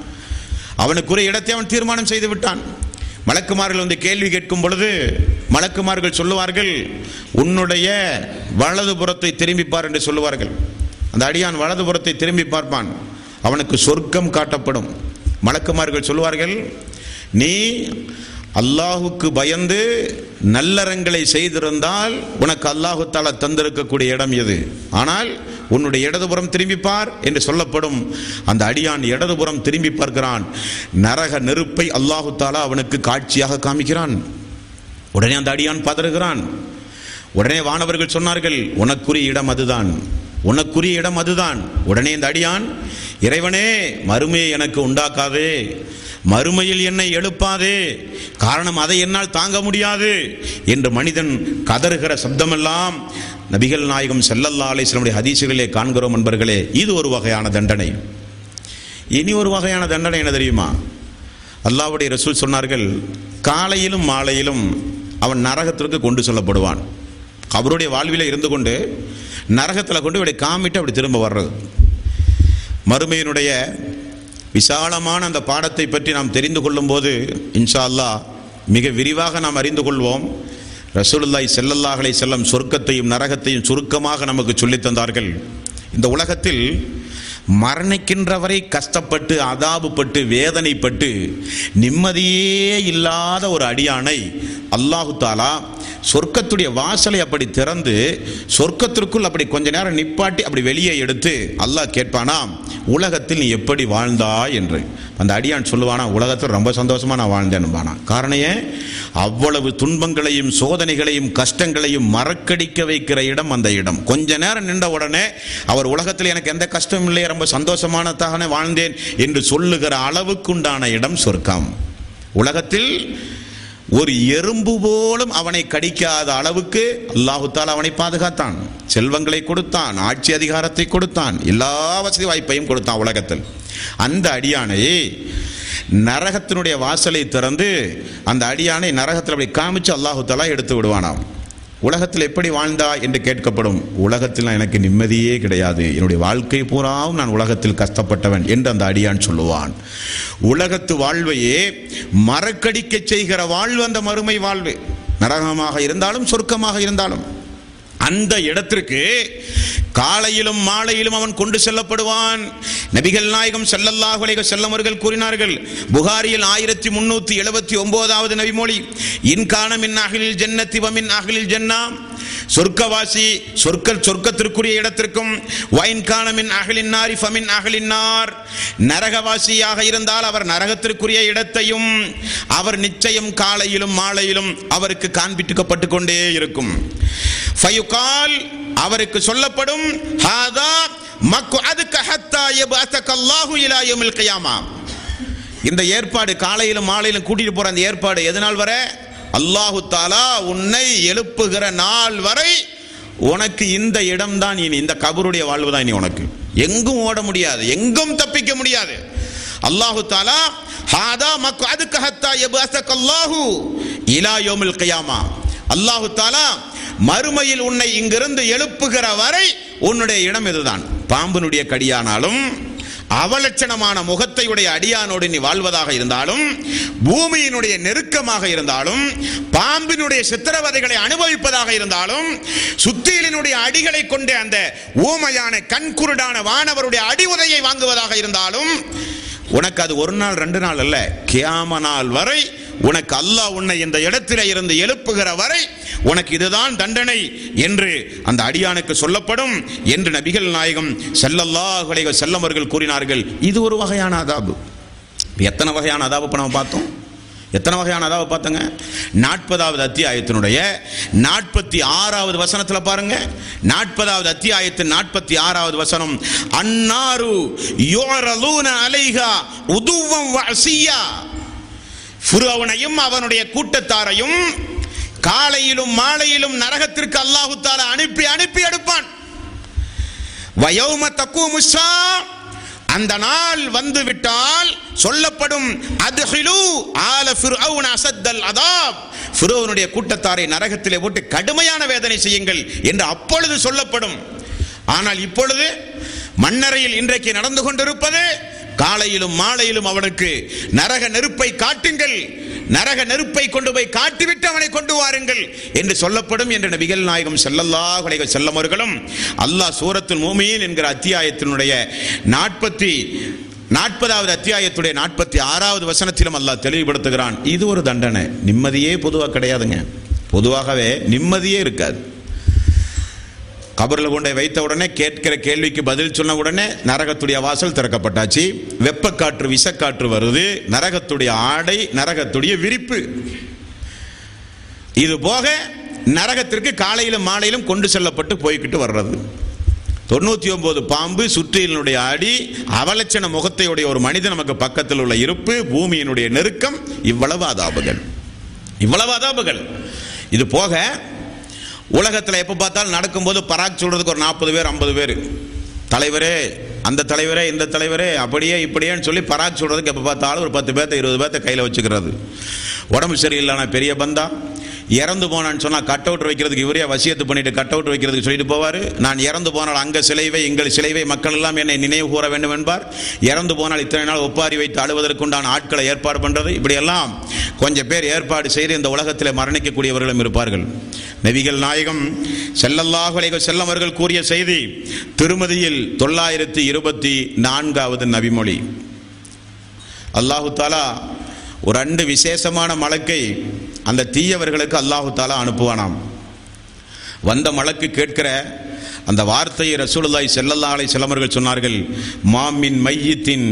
மலக்குமார்கள் வந்து கேள்வி கேட்கும் பொழுது மலக்குமார்கள் சொல்லுவார்கள், உன்னுடைய வலதுபுறத்தை திரும்பிப்பார் என்று சொல்லுவார்கள். அந்த அடியான் வலதுபுறத்தை திரும்பி பார்ப்பான், அவனுக்கு சொர்க்கம் காட்டப்படும். மலக்குமார்கள் சொல்லுவார்கள், நீ அல்லாஹுக்கு பயந்து நல்லறங்களை செய்திருந்தால் உனக்கு அல்லாஹு தஆலா தந்திருக்கக்கூடிய இடம் எது, ஆனால் உன்னுடைய இடதுபுறம் திரும்பிப்பார் என்று சொல்லப்படும். அந்த அடியான் இடதுபுறம் திரும்பி பார்க்கிறான், நரக நெருப்பை அல்லாஹு தஆலா அவனுக்கு காட்சியாக காமிக்கிறான். உடனே அந்த அடியான் பதறுகிறான். உடனே வானவர்கள் சொன்னார்கள், உனக்குரிய இடம் அதுதான், உனக்குரிய இடம் அதுதான். உடனே இந்த அடியான், இறைவனே மறுமையை எனக்கு உண்டாக்காதே, மறுமையில் என்னை எழுப்பாதே, காரணம் அதை என்னால் தாங்க முடியாது என்று மனிதன் கதறுகிற சப்தமெல்லாம் நபிகள் நாயகம் ஸல்லல்லாஹு அலைஹி வஸல்லம் ஹதீஸுகளிலே காண்கிறோம். நண்பர்களே, இது ஒரு வகையான தண்டனை. இனி ஒரு வகையான தண்டனை என்ன தெரியுமா? அல்லாஹ்வுடைய ரசூல் சொன்னார்கள், காலையிலும் மாலையிலும் அவன் நரகத்திற்கு கொண்டு செல்லப்படுவான். அவருடைய வாழ்வில இருந்து கொண்டு நரகத்தில் கொண்டு இப்படி காமிட்டு அப்படி திரும்ப வர்றது. மறுமையினுடைய விசாலமான அந்த பாடத்தை பற்றி நாம் தெரிந்து கொள்ளும் போது இன்ஷா அல்லாஹ் மிக விரிவாக நாம் அறிந்து கொள்வோம். ரசூலுல்லாஹி ஸல்லல்லாஹு அலைஹி வஸல்லம் சொர்க்கத்தையும் நரகத்தையும் சுருக்கமாக நமக்கு சொல்லித் தந்தார்கள். இந்த உலகத்தில் மரணிக்கின்ற வரை கஷ்டப்பட்டு அதாபுப்பட்டு வேதனைப்பட்டு நிம்மதியே இல்லாத ஒரு அடியானை அல்லாஹு தஆலா சொர்க்கத்துடைய வாசலை அப்படி திறந்து சொர்க்கத்திற்குள் அப்படி கொஞ்ச நேரம் நிப்பாட்டி அப்படி வெளியே எடுத்து அல்லாஹ் கேட்பானாம், உலகத்தில் நீ எப்படி வாழ்ந்தாய் என்று. அந்த அடியான் சொல்லுவானா, உலகத்தில் ரொம்ப சந்தோஷமா நான் வாழ்ந்தேன்பானா. காரணம் ஏன்? அவ்வளவு துன்பங்களையும் சோதனைகளையும் கஷ்டங்களையும் மறக்கடிக்க வைக்கிற இடம் அந்த இடம். கொஞ்ச நேரம் நின்ற உடனே அவர் உலகத்தில் எனக்கு எந்த கஷ்டமும் இல்லையே, ரொம்ப சந்தோஷமானதாக வாழ்ந்தேன் என்று சொல்லுகிற அளவுக்குண்டான இடம் சொர்க்கம். உலகத்தில் ஒரு எறும்பு போலும் அவனை கடிக்காத அளவுக்கு அல்லாஹு தஆலா அவனை பாதுகாத்தான், செல்வங்களை கொடுத்தான், ஆட்சி அதிகாரத்தை கொடுத்தான், எல்லா வசதி வாய்ப்பையும் கொடுத்தான் உலகத்தில். அந்த அடியானை நரகத்தினுடைய வாசலை திறந்து அந்த அடியானை நரகத்தில் அப்படி காமிச்சு அல்லாஹு தஆலா எடுத்து விடுவானாம். உலகத்தில் எப்படி வாழ்ந்தா என்று கேட்கப்படும். உலகத்தில் எனக்கு நிம்மதியே கிடையாது, என்னுடைய வாழ்க்கை பூராவும் நான் உலகத்தில் கஷ்டப்பட்டவன் என்று அந்த அடியான் சொல்லுவான். உலகத்து வாழ்வையே மறக்கடிக்க செய்கிற வாழ்வு அந்த மறுமை வாழ்வு. நரகமாக இருந்தாலும் சொர்க்கமாக இருந்தாலும் அந்த இடத்திற்கு காலையிலும் மாலையிலும் அவன் கொண்டு செல்லப்படுவான். நபிகள் நாயகம் ஸல்லல்லாஹு அலைஹி வஸல்லம் அவர்கள் கூறினார்கள், புகாரியில் 1379வது நபிமொழி, இன்கான மின் அஹ்லில் ஜன்னத்தி வ மின் அஹ்லில் ஜன்னா, சொர்க்கவாசி சொர்க்கத்திற்குரிய இடத்திற்கும், வைன்கான மின் அஹ்லின் நாரி ஃபமின் அஹ்லின் நார், நரகவாசியாக இருந்தால் அவர் நரகத்திற்குரிய இடத்தையும் அவர் நிச்சயம் காலையிலும் மாலையிலும் அவருக்கு காண்பிக்கப்பட்டு கொண்டே இருக்கும். ஃபயுகால், அவருக்கு சொல்லப்படும், ஹாதா மக்அதுக ஹத்தா யபஅஸக அல்லாஹு இலா யௌமில் கியாமா. இந்த ஏற்பாடு காலையிலும் மாலையிலும் கூட்டிட்டு போற அந்த ஏற்பாடு எதனால் வரை? அல்லாஹு தஆலா உன்னை எழுப்புகிற நாள் வரை உனக்கு இந்த இடம்தான் இனி, இந்த கபருடைய வாழ்வு தான் இனி உனக்கு. எங்கும் ஓட முடியாது, எங்கும் தப்பிக்க முடியாது. அல்லாஹு தஆலா ஹாதா மக்அதுக ஹத்தா யபஅஸக அல்லாஹு இலா யௌமில் கியாமா, அல்லாஹு தஆலா மறுமையில் உன்னை இங்கிருந்து எழுப்புகிற வரை உன்னுடைய இடம் இதுதான். பாம்பினுடைய கடியானாலும் அவலட்சணமான முகத்தையுடைய அடியானோடு நீ வாழ்வதாக இருந்தாலும், பூமியினுடைய நெருக்கமாக இருந்தாலும், பாம்பினுடைய சித்திரவதைகளை அனுபவிப்பதாக இருந்தாலும், சுத்தியலினுடைய அடிகளை கொண்ட அந்த ஊமையான கண்குருடான வானவருடைய அடி உதையை வாங்குவதாக இருந்தாலும், உனக்கு அது ஒரு நாள் 2 நாள் அல்ல, கியாம நாள் வரை உனக்கு அல்லாஹ் உன்னை இந்த இடத்திலே இருந்து எழுப்புகிற வரை உனக்கு இதுதான் தண்டனை என்று அந்த அடியானுக்கு சொல்லப்படும் என்று நபிகள் நாயகம் ஸல்லல்லாஹு அலைஹி வஸல்லம் அவர்கள் கூறினார்கள். இது ஒரு வகையான அதாபு. எத்தனை வகையான அதாபு இப்ப நம்ம பார்த்தோம்? எத்தனை வகையான அதாபு பார்த்தங்க? 40வது அத்தியாயத்தினுடைய 46வது வசனத்தில் பாருங்க. 40வது அத்தியாயத்தின் 46வது வசனம், அன்னாரு யுரலூன அலைஹா உதுவம் வ அஸியா, ஃபிரௌனையும் அவனுடைய கூட்டத்தாரையும் காலையிலும் மாலையிலும் நரகத்திற்கு அல்லாஹு தஆலா அனுப்பி அனுப்பி எடுப்பான். வயௌம தக்கூமு ஸா, அந்த நாள் வந்து விட்டால் சொல்லப்படும், அத்ஹிலு ஆல ஃபிர்அவுன அஸத்தல் அதாப், ஃபிர்அவுனுடைய கூட்டத்தாரை நரகத்திலே போட்டு கடுமையான வேதனை செய்யுங்கள் என்று அப்பொழுது சொல்லப்படும். ஆனால் இப்பொழுது மண்ணறையில் இன்றைக்கு நடந்து கொண்டிருப்பது, காலையிலும் மாலையிலும் அவனுக்கு நரக நெருப்பை காட்டுங்கள், நரக நெருப்பை கொண்டு போய் காட்டிவிட்டு அவனை கொண்டு வாருங்கள் என்று சொல்லப்படும் என்று நபிகள் நாயகம் ஸல்லல்லாஹு அலைஹி வஸல்லம் அவர்களும் அல்லாஹ் சூரத்துல் மூமின் என்கிற அத்தியாயத்தினுடைய 40வது அத்தியாயத்துடைய 46வது வசனத்திலும் அல்லாஹ் தெளிவுபடுத்துகிறான். இது ஒரு தண்டனை. நிம்மதியே பொதுவாக கிடையாதுங்க. பொதுவாகவே நிம்மதியே இருக்காது. கபரில் கொண்டை வைத்த உடனே கேட்கிற கேள்விக்கு பதில் சொன்ன உடனே நரகத்துடைய வாசல் திறக்கப்பட்டாச்சு, வெப்பக்காற்று விஷக்காற்று வருது, நரகத்துடைய ஆடை, நரகத்துடைய விரிப்பு. இது போக நரகத்திற்கு காலையிலும் மாலையிலும் கொண்டு செல்லப்பட்டு போய்கிட்டு வர்றது. 99 பாம்பு, சுற்றியினுடைய அடி, அவலட்சண முகத்தையுடைய ஒரு மனிதன் நமக்கு பக்கத்தில் உள்ள இருப்பு, பூமியினுடைய நெருக்கம், இவ்வளவு அதாபுகள், இவ்வளவு அதாபுகள். இது போக உலகத்தில் எப்போ பார்த்தாலும் நடக்கும்போது பராக் சொல்றதுக்கு ஒரு 40 பேர் 50 பேர், தலைவரே அந்த தலைவரே இந்த தலைவரே அப்படியே இப்படியேன்னு சொல்லி பராக் சொல்றதுக்கு எப்போ பார்த்தாலும் ஒரு 10 பேர்த்த 20 பேர்த்த கையில் வச்சுக்கிறது. உடம்பு சரியில்லைனா பெரிய பந்தா, இறந்து போனான்னு சொன்னால் கட் அவுட் வைக்கிறதுக்கு இவரே வசியத்து பண்ணிட்டு கட் அவுட் வைக்கிறதுக்கு சொல்லிட்டு போவார். நான் இறந்து போனால் அங்கே சிலைவை எங்கள் சிலைவை மக்கள் எல்லாம் என்னை நினைவு கூற வேண்டும் என்பார். இறந்து போனால் இத்தனை நாள் ஒப்பாரி வைத்து அழுவதற்குண்டான ஆட்களை ஏற்பாடு பண்ணுறது, இப்படியெல்லாம் கொஞ்சம் பேர் ஏற்பாடு செய்து இந்த உலகத்தில் மரணிக்கக்கூடியவர்களும் இருப்பார்கள். நபிகள் நாயகம் ஸல்லல்லாஹு அலைஹி வஸல்லம் அவர்கள் கூறிய செய்தி திருமதியில் 924வது நபிமொழி. அல்லாஹு தாலா ஒரு 2 விசேஷமான மலக்கை அந்த தீயவர்களுக்கு அல்லாஹு தாலா அனுப்புவானாம். வந்த மலக்கு கேட்கிற அந்த வார்த்தையை ரசூலுல்லாஹி ஸல்லல்லாஹு அலைஹி வஸல்லம் அவர்கள் சொன்னார்கள், மாமின் மையித்தின்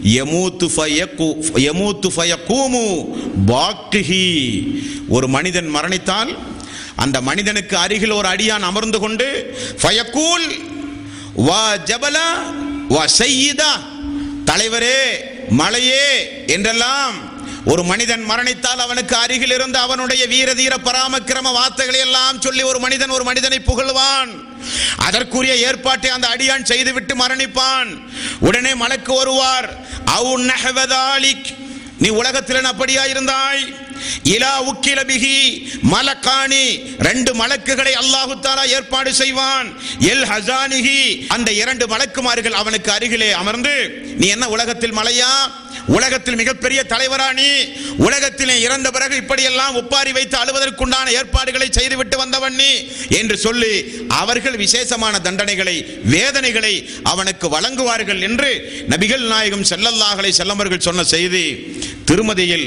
யமூத்து ஃபயகூமு பாக்கிஹி, ஒரு மனிதன் மரணித்தால் அந்த மனிதனுக்கு அருகில் ஒரு அடியான் அமர்ந்து கொண்டு ஃபயகூல் வா ஜபலா வா சய்யிதா, தலைவரே மலையே என்றெல்லாம் ஒரு மனிதன் மரணித்தால் அவனுக்கு அருகில் இருந்து அவனுடைய வீரதீர பராமக்கிரம வார்த்தைகளை எல்லாம் சொல்லி ஒரு மனிதனை புகழ்வான். அதற்குரிய ஏற்பாட்டை அந்த அடியான் செய்துவிட்டு மரணிப்பான். உடனே மலக்கு வருவார், அவு நஹவதாலிக், நீ உலகத்தில் அப்படியா இருந்தாய், இலா உக்கில பிஹி மலக்கானி, 2 மலக்குகளை அல்லாஹு தஆலா ஏற்பாடு செய்வான். எல் ஹஸானிஹி, அந்த 2 மலக்குமார்கள் அவனுக்கு அருகிலே அமர்ந்து, நீ என்ன உலகத்தில் மலையா, உலகத்தில் மிகப்பெரிய தலைவரா, நீ உலகத்திலே இறந்த பிறகு இப்படியெல்லாம் ஒப்பாரி வைத்து அழுவதற்குண்டான ஏற்பாடுகளை செய்துவிட்டு வந்தவன் நீ என்று சொல்லி அவர்கள் விசேஷமான தண்டனைகளை, வேதனைகளை அவனுக்கு வழங்குவார்கள் என்று நபிகள் நாயகம் ஸல்லல்லாஹு அலைஹி வஸல்லம் அவர்கள் சொன்ன செய்தி திருமதியில்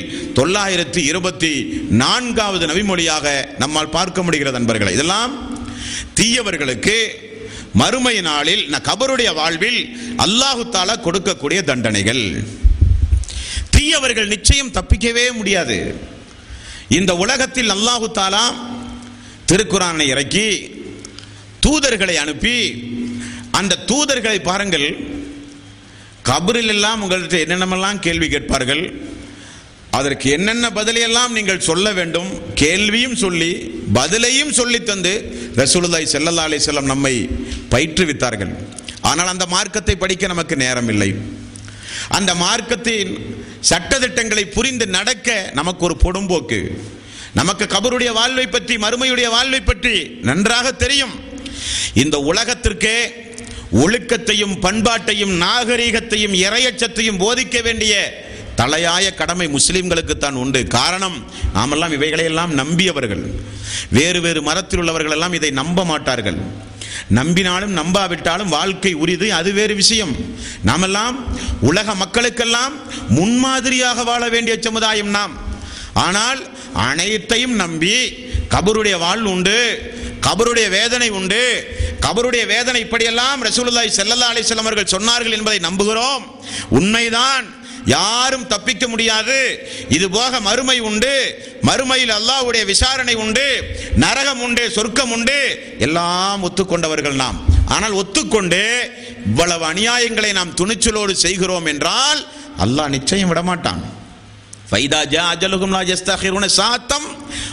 924வது நபிமொழியாக நம்மால் பார்க்க முடிகிறது. நண்பர்களே, இதெல்லாம் தீயவர்களுக்கு மறுமை நாளில் கபருடைய வாழ்வில் அல்லாஹு தஆலா கொடுக்கக்கூடிய தண்டனைகள். தீயவர்கள் நிச்சயம் தப்பிக்கவே முடியாது. இந்த உலகத்தில் அல்லாஹு தஆலா திருக்குர்ஆனை இறக்கி தூதர்களை அனுப்பி, அந்த தூதர்களை பாருங்கள், கபரில் எல்லாம் உங்கள்கிட்ட என்னென்னமெல்லாம் கேள்வி கேட்பார்கள், அதற்கு என்னென்ன பதிலையெல்லாம் நீங்கள் சொல்ல வேண்டும், கேள்வியும் சொல்லி பதிலையும் சொல்லி தந்து ரசூலுல்லாஹி ஸல்லல்லாஹு அலைஹி வஸல்லம் நம்மை பயிற்றுவித்தார்கள். ஆனால் அந்த மார்க்கத்தை படிக்க நமக்கு நேரம் இல்லை. அந்த மார்க்கத்தின் சட்டதிட்டங்களை புரிந்து நடக்க நமக்கு ஒரு பொடும்போக்கு. நமக்கு கபருடைய வாழ்வை பற்றி, மறுமையுடைய வாழ்வை பற்றி நன்றாக தெரியும். இந்த உலகத்திற்கே ஒழுக்கத்தையும் பண்பாட்டையும் நாகரீகத்தையும் இறையச்சத்தையும் போதிக்க வேண்டிய தலையாய கடமை முஸ்லிம்களுக்கு தான் உண்டு. காரணம், நாமெல்லாம் இவைகளையெல்லாம் நம்பியவர்கள். வேறு வேறு மரத்தில் உள்ளவர்கள் எல்லாம் இதை நம்ப மாட்டார்கள். நம்பினாலும் நம்பாவிட்டாலும் வாழ்க்கை உரிது, அது வேறு விஷயம். நாமெல்லாம் உலக மக்களுக்கெல்லாம் முன்மாதிரியாக வாழ வேண்டிய சமுதாயம் நாம். ஆனால் அனைத்தையும் நம்பி கபருடைய வாழ்வு உண்டு, கபருடைய வேதனை உண்டு, கபருடைய வேதனை இப்படியெல்லாம் ரசூலுல்லாஹி ஸல்லல்லாஹு அலைஹி வஸல்லம் அவர்கள் சொன்னார்கள் என்பதை நம்புகிறோம். உண்மைதான், யாரும் தப்பிக்க முடியாது. இது போக மறுமை உண்டு, மறுமையில் அல்லாஹ்வுடைய விசாரணை உண்டு, நரகம் உண்டு, சொர்க்கம் உண்டு, எல்லாம் ஒத்துக்கொண்டவர்கள் நாம். ஆனால் ஒத்துக்கொண்டு இவ்வளவு அநியாயங்களை நாம் துணிச்சலோடு செய்கிறோம் என்றால் அல்லாஹ் நிச்சயம் விடமாட்டான். ஃபைதா ஜா அஜலுஹும் லா யஸ்தகிருன சாத்தம்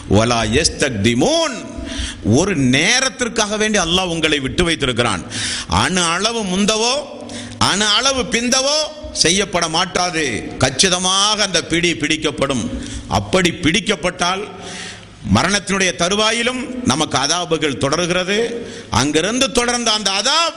வலா யஸ்தக்திமூன். ஒரு நேரத்திற்காக வேண்டி அல்லாஹ் உங்களை விட்டு வைத்திருக்கிறான். அணு அளவு முந்தவோ அணு அளவு பிந்தவோ செய்யப்பட மாட்டாது. கச்சிதமாக அந்த பிடி பிடிக்கப்படும். அப்படி பிடிக்கப்பட்டால் மரணத்தினுடைய தருவாயிலும் நமக்கு அதாபுகள் தொடர்கிறது. அங்கிருந்து தொடர்ந்த அந்த அதாப்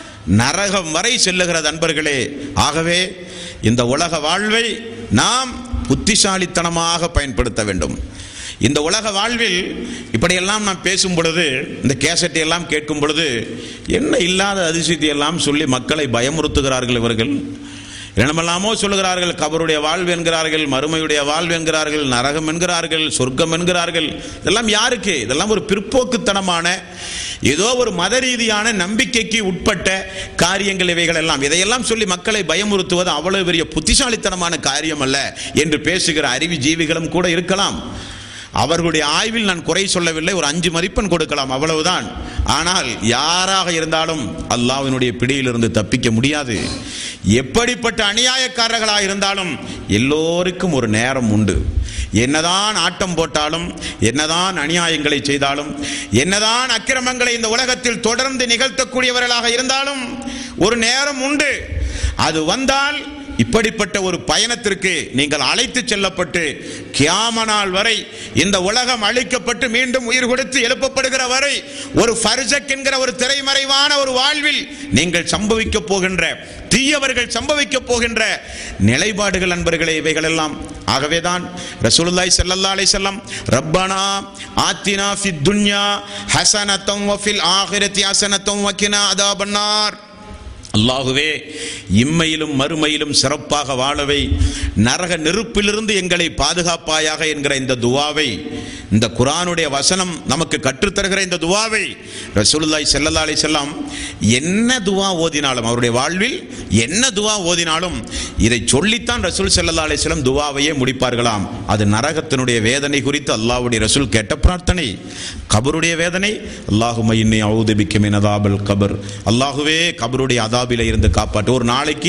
நரகம் வரை செல்லுகிறது அன்பர்களே. ஆகவே இந்த உலக வாழ்வை நாம் புத்திசாலித்தனமாக பயன்படுத்த வேண்டும். இந்த உலக வாழ்வில் இப்படியெல்லாம் நாம் பேசும் பொழுது, இந்த கேசட்டை எல்லாம் கேட்கும் பொழுது, என்ன இல்லாத அதிசயத்தை எல்லாம் சொல்லி மக்களை பயமுறுத்துகிறார்கள் இவர்கள். என்னமெல்லாமோ சொல்லுகிறார்கள். கபருடைய வாழ்வு என்கிறார்கள், மறுமையுடைய வாழ்வு என்கிறார்கள், நரகம் என்கிறார்கள், சொர்க்கம் என்கிறார்கள். இதெல்லாம் யாருக்கு? இதெல்லாம் ஒரு பிற்போக்குத்தனமான, ஏதோ ஒரு மத ரீதியான நம்பிக்கைக்கு உட்பட்ட காரியங்கள் இவைகள் எல்லாம். இதையெல்லாம் சொல்லி மக்களை பயமுறுத்துவது அவ்வளவு பெரிய புத்திசாலித்தனமான காரியம் அல்ல என்று பேசுகிற அறிவு ஜீவிகளும் கூட இருக்கலாம். அவர்களுடைய ஆய்வில் நான் குறை சொல்லவில்லை, ஒரு 5 மதிப்பெண் கொடுக்கலாம், அவ்வளவுதான். ஆனால் யாராக இருந்தாலும் அல்லாஹ்வினுடைய பிடியிலிருந்து தப்பிக்க முடியாது. எப்படிப்பட்ட அநியாயக்காரர்களாக இருந்தாலும் எல்லோருக்கும் ஒரு நேரம் உண்டு. என்னதான் ஆட்டம் போட்டாலும், என்னதான் அநியாயங்களை செய்தாலும், என்னதான் அக்கிரமங்களை இந்த உலகத்தில் தொடர்ந்து நிகழ்த்தக்கூடியவர்களாக இருந்தாலும் ஒரு நேரம் உண்டு. அது வந்தால் இப்படிப்பட்ட ஒரு பயணத்திற்கு நீங்கள் அழைத்து செல்லப்பட்டு கியாம நாள் வரை, இந்த உலகம் அழிக்கப்பட்டு மீண்டும் உயிர் கொடுத்து எழுப்பப்படுகிற வரை ஒரு ஃபர்ஜக் என்கிற ஒரு திரைமறைவான ஒரு வாழ்வில் நீங்கள் சம்பவிக்க போகின்ற, தீயவர்கள் சம்பவிக்க போகின்ற நிலைப்பாடுகள் அன்பர்களே இவைகள் எல்லாம். ஆகவேதான் ரசூலுல்லாஹி ஸல்லல்லாஹு அலைஹி வஸல்லம் ரப்பனா ஆத்தினா ஃபித் துன்யா ஹஸனத்தம் வ ஃபில் ஆகிரத்தி ஹஸனத்தம் வ கினா அதாபன்னார். அல்லாஹுவே, இம்மையிலும் மறுமையிலும் சிறப்பாக வாழவை, நரக நெருப்பிலிருந்து எங்களை பாதுகாப்பாயாக என்கிற இந்த துவாவை, இந்த குர்ஆனுடைய வசனம் நமக்கு கற்றுத்தருகிற இந்த துவாவை ரசூலுல்லாஹி ஸல்லல்லாஹு அலைஹி வஸல்லம் என்ன துவா ஓதினாலும், அவருடைய வாழ்வில் என்ன துவா ஓதினாலும் இதை சொல்லித்தான் ரசூல் ஸல்லல்லாஹு அலைஹி வஸல்லம் துவாவையே முடிப்பார்களாம். அது நரகத்தினுடைய வேதனை குறித்து அல்லாஹ்வுடைய ரசூல் கேட்ட பிரார்த்தனை. கபருடைய வேதனை, அல்லாஹும்ம இன்னி அஊது பிக்க மின் அதாபில் கபர். அல்லாஹுவே, கபருடைய அதாபிலே இருந்து காப்பாற்று. ஒரு நாளைக்கு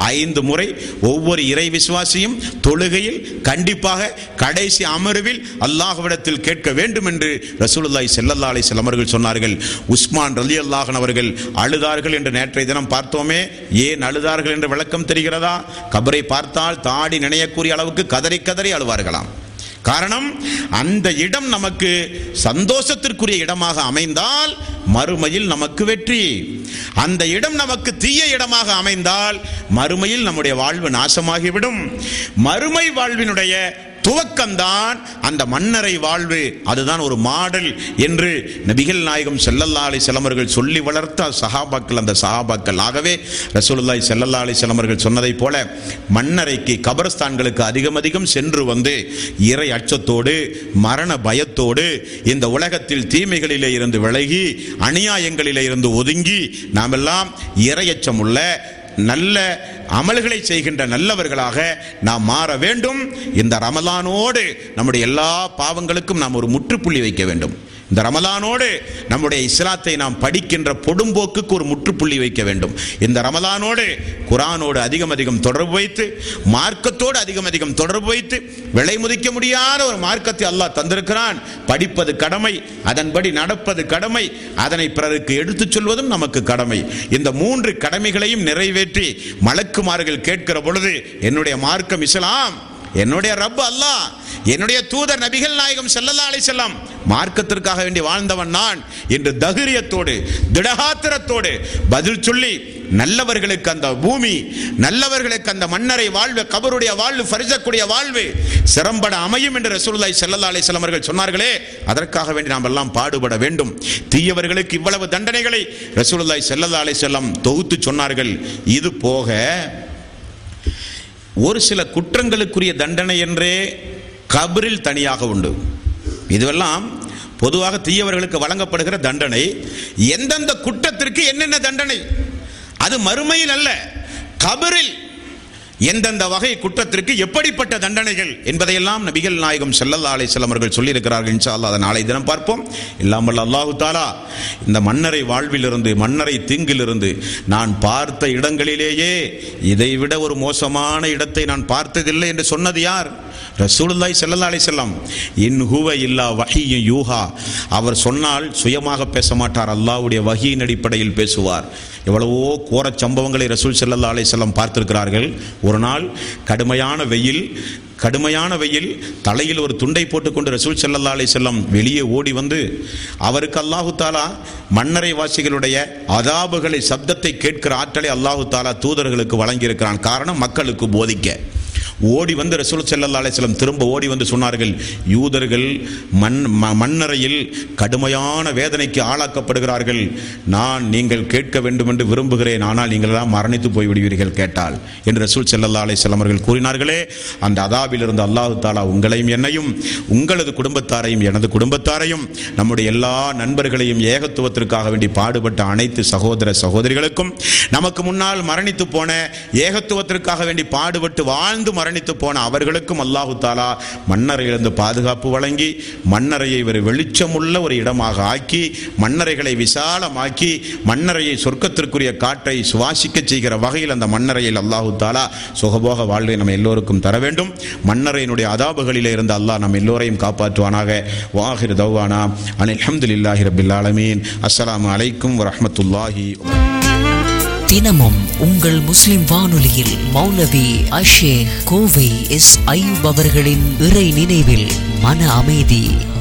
5 முறை ஒவ்வொரு இறை விசுவாசியும் தொழுகையில் கண்டிப்பாக கடைசி அமர்வில் அல்லாஹ்விடத்தில் கேட்க வேண்டும் என்று ரசூலுல்லாஹி ஸல்லல்லாஹு அலைஹி வஸல்லம் அவர்கள் சொன்னார்கள். உஸ்மான் ரலியல்லாஹு அன்ஹு அவர்கள் அழுதார்கள் என்று நேற்றைய தினம் பார்த்தோமே. ஏன் அழுதார்கள் என்று விளக்கம் தெரிகிறதா? கபரை பார்த்தால் தாடி நினையக்கூடிய அளவுக்கு கதறி கதறி அழுவார்களாம். காரணம், அந்த இடம் நமக்கு சந்தோஷத்திற்குரிய இடமாக அமைந்தால் மறுமையில் நமக்கு வெற்றி. அந்த இடம் நமக்கு தீய இடமாக அமைந்தால் மறுமையில் நம்முடைய வாழ்வு நாசமாகிவிடும். மறுமை வாழ்வினுடைய துவக்கம்தான் அந்த மன்னரை வாழ்வு. அதுதான் ஒரு மாடல் என்று நபிகள் நாயகம் ஸல்லல்லாஹு அலைஹி வஸல்லம் அவர்கள் சொல்லி வளர்த்த சஹாபாக்கள், அந்த சஹாபாக்கள். ஆகவே ரசூலுல்லாஹி ஸல்லல்லாஹு அலைஹி வஸல்லம் அவர்கள் சொன்னதைப் போல மன்னரைக்கு, கபரஸ்தான்களுக்கு அதிகம் அதிகம் சென்று வந்து இறை அச்சத்தோடு, மரண பயத்தோடு, இந்த உலகத்தில் தீமைகளிலே இருந்து விலகி, அநியாயங்களிலே இருந்து ஒதுங்கி, நாமெல்லாம் இறையச்சம் உள்ள நல்ல அமல்களை செய்கின்ற நல்லவர்களாக நாம் மாற வேண்டும். இந்த ரமலானோடு நம்முடைய எல்லா பாவங்களுக்கும் நாம் ஒரு முற்றுப்புள்ளி வைக்க வேண்டும். இந்த ரமலானோடு நம்முடைய இஸ்லாத்தை நாம் படிக்கின்ற பொடும்போக்குக்கு ஒரு முற்றுப்புள்ளி வைக்க வேண்டும். இந்த ரமலானோடு குர்ஆனோடு அதிகம் அதிகம் தொடர்பு வைத்து, மார்க்கத்தோடு அதிகம் அதிகம் தொடர்பு வைத்து, விலை மதிக்க முடியாத ஒரு மார்க்கத்தை அல்லாஹ் தந்திருக்கிறான். படிப்பது கடமை, அதன்படி நடப்பது கடமை, அதனை பிறருக்கு எடுத்துச் சொல்வதும் நமக்கு கடமை. இந்த 3 கடமைகளையும் நிறைவேற்றி மலக்குமார்கள் கேட்கிற பொழுது, என்னுடைய மார்க்கம் இஸ்லாம், என்னுடைய ரப் அல்லாஹ், என்னுடைய தூதர் நபிகள் நாயகம் ஸல்லல்லாஹு அலைஹி வஸல்லம் மார்க்கத்திற்காக வேண்டி வாழ்ந்தவன் நான் என்று தைரியத்தோடு, திடகாத்திரத்தோடு பதில் சொல்லி, நல்லவர்களுக்கு அந்த பூமி, நல்லவர்களுக்கு அந்த மன்னரை வாழ்வு, கபருடைய வாழ்வு, ஃபர்ஜக்குடைய வாழ்வு சிறம்பட அமையும் என்று ரசூலுல்லாஹி ஸல்லல்லாஹு அலைஹி வஸல்லம் அவர்கள் சொன்னார்களே, அதற்காக வேண்டி நாம் எல்லாம் பாடுபட வேண்டும். தீயவர்களுக்கு இவ்வளவு தண்டனைகளை ரசூலுல்லாஹி ஸல்லல்லாஹு அலைஹி வஸல்லம் தொகுத்து சொன்னார்கள். இது போக ஒரு சில குற்றங்களுக்குரிய தண்டனை என்றே கபரில் தனியாக உண்டு. இதுவெல்லாம் பொதுவாக தீயவர்களுக்கு வழங்கப்படுகிற தண்டனை. எந்தெந்த குற்றத்திற்கு என்னென்ன தண்டனை, அது மறுமையில் அல்ல, கபரில். எந்தெந்த வகை குற்றத்திற்கு எப்படிப்பட்ட தண்டனைகள் என்பதையெல்லாம் நபிகள் நாயகம் ஸல்லல்லாஹு அலைஹி வஸல்லம் அவர்கள் சொல்லியிருக்கிறார்கள். இன்ஷா அல்லாஹ் அதை நாளை தினம் பார்ப்போம். இல்லாமல் அல்லாஹு தஆலா இந்த மன்னரை வாழ்விலிருந்து, மன்னரை தீங்கிலிருந்து, நான் பார்த்த இடங்களிலேயே இதைவிட ஒரு மோசமான இடத்தை நான் பார்த்ததில்லை என்று சொன்னது யார்? ரசூலுல்லாஹி ஸல்லல்லாஹு அலைஹி வஸல்லம். இன் ஹுவ இல்லா வஹீயு யூஹா. அவர் சொன்னால் சுயமாக பேச மாட்டார், அல்லாஹ்வுடைய வஹீயின் அடிப்படையில் பேசுவார். எவ்வளவோ கோர சம்பவங்களை ரசூல் ஸல்லல்லாஹு அலைஹி வஸல்லம் பார்த்திருக்கிறார்கள். ஒரு நாள் கடுமையான வெயில், தலையில் ஒரு துண்டை போட்டுக்கொண்டு ரசூல் ஸல்லல்லாஹு அலைஹி வஸல்லம் வெளியே ஓடி வந்து, அவருக்கு அல்லாஹு தாலா மன்னரை வாசிகளுடைய அதாபுகளை, சப்தத்தை கேட்கிற ஆற்றலை அல்லாஹு தாலா தூதர்களுக்கு வழங்கியிருக்கிறான். காரணம், மக்களுக்கு போதிக்க. ஓடி வந்து ரசூல் ஸல்லல்லாஹு அலைஹி வஸல்லம் திரும்ப ஓடி வந்து சொன்னார்கள், யூதர்கள் மன்னரையில் கடுமையான வேதனைக்கு ஆளாக்கப்படுகிறார்கள். நீங்கள் கேட்க வேண்டும் என்று விரும்புகிறேன், ஆனால் நீங்கள் எல்லாம் மரணித்து போய்விடுவீர்கள் கேட்டால் என்று ரசூல் ஸல்லல்லாஹு அலைஹி வஸல்லம் அவர்கள் கூறினார்களே. அந்த அதாபிலிருந்து அல்லாஹு தாலா உங்களையும் என்னையும், உங்களது குடும்பத்தாரையும் எனது குடும்பத்தாரையும், நம்முடைய எல்லா நண்பர்களையும், ஏகத்துவத்திற்காக வேண்டி பாடுபட்ட அனைத்து சகோதர சகோதரிகளுக்கும், நமக்கு முன்னால் மரணித்து போன, ஏகத்துவத்திற்காக வேண்டி பாடுபட்டு வாழ்ந்து மரணித்து போன அவர்களுக்கும் அல்லாஹு தாலா மன்னரையிலிருந்து பாதுகாப்பு வழங்கி, மன்னரையை ஒரு வெளிச்சமுள்ள ஒரு இடமாக ஆக்கி, மன்னரைகளை விசாலமாக்கி, மன்னரையை சொர்க்கத்திற்குரிய காற்றை சுவாசிக்க செய்கிற வகையில் அந்த மன்னரையில் அல்லாஹு தாலா சுகபோக வாழ்வை நம்ம எல்லோருக்கும் தர வேண்டும். மன்னரையினுடைய அதாபுகளிலே இருந்து அல்லாஹ் நம்ம எல்லோரையும் காப்பாற்றுவானாக. வாஹிர் தவ்வானா அனில் ஹம்துலில்லாஹி ரப்பில் ஆலமீன். அஸ்ஸலாமு அலைக்கும் வரஹ்மத்துல்லாஹி. தினமும் உங்கள் முஸ்லிம் வானொலியில் மௌலவி அஷேக் கோவை எஸ் அய்யூப் அவர்களின் இறை நினைவில் மன அமைதி.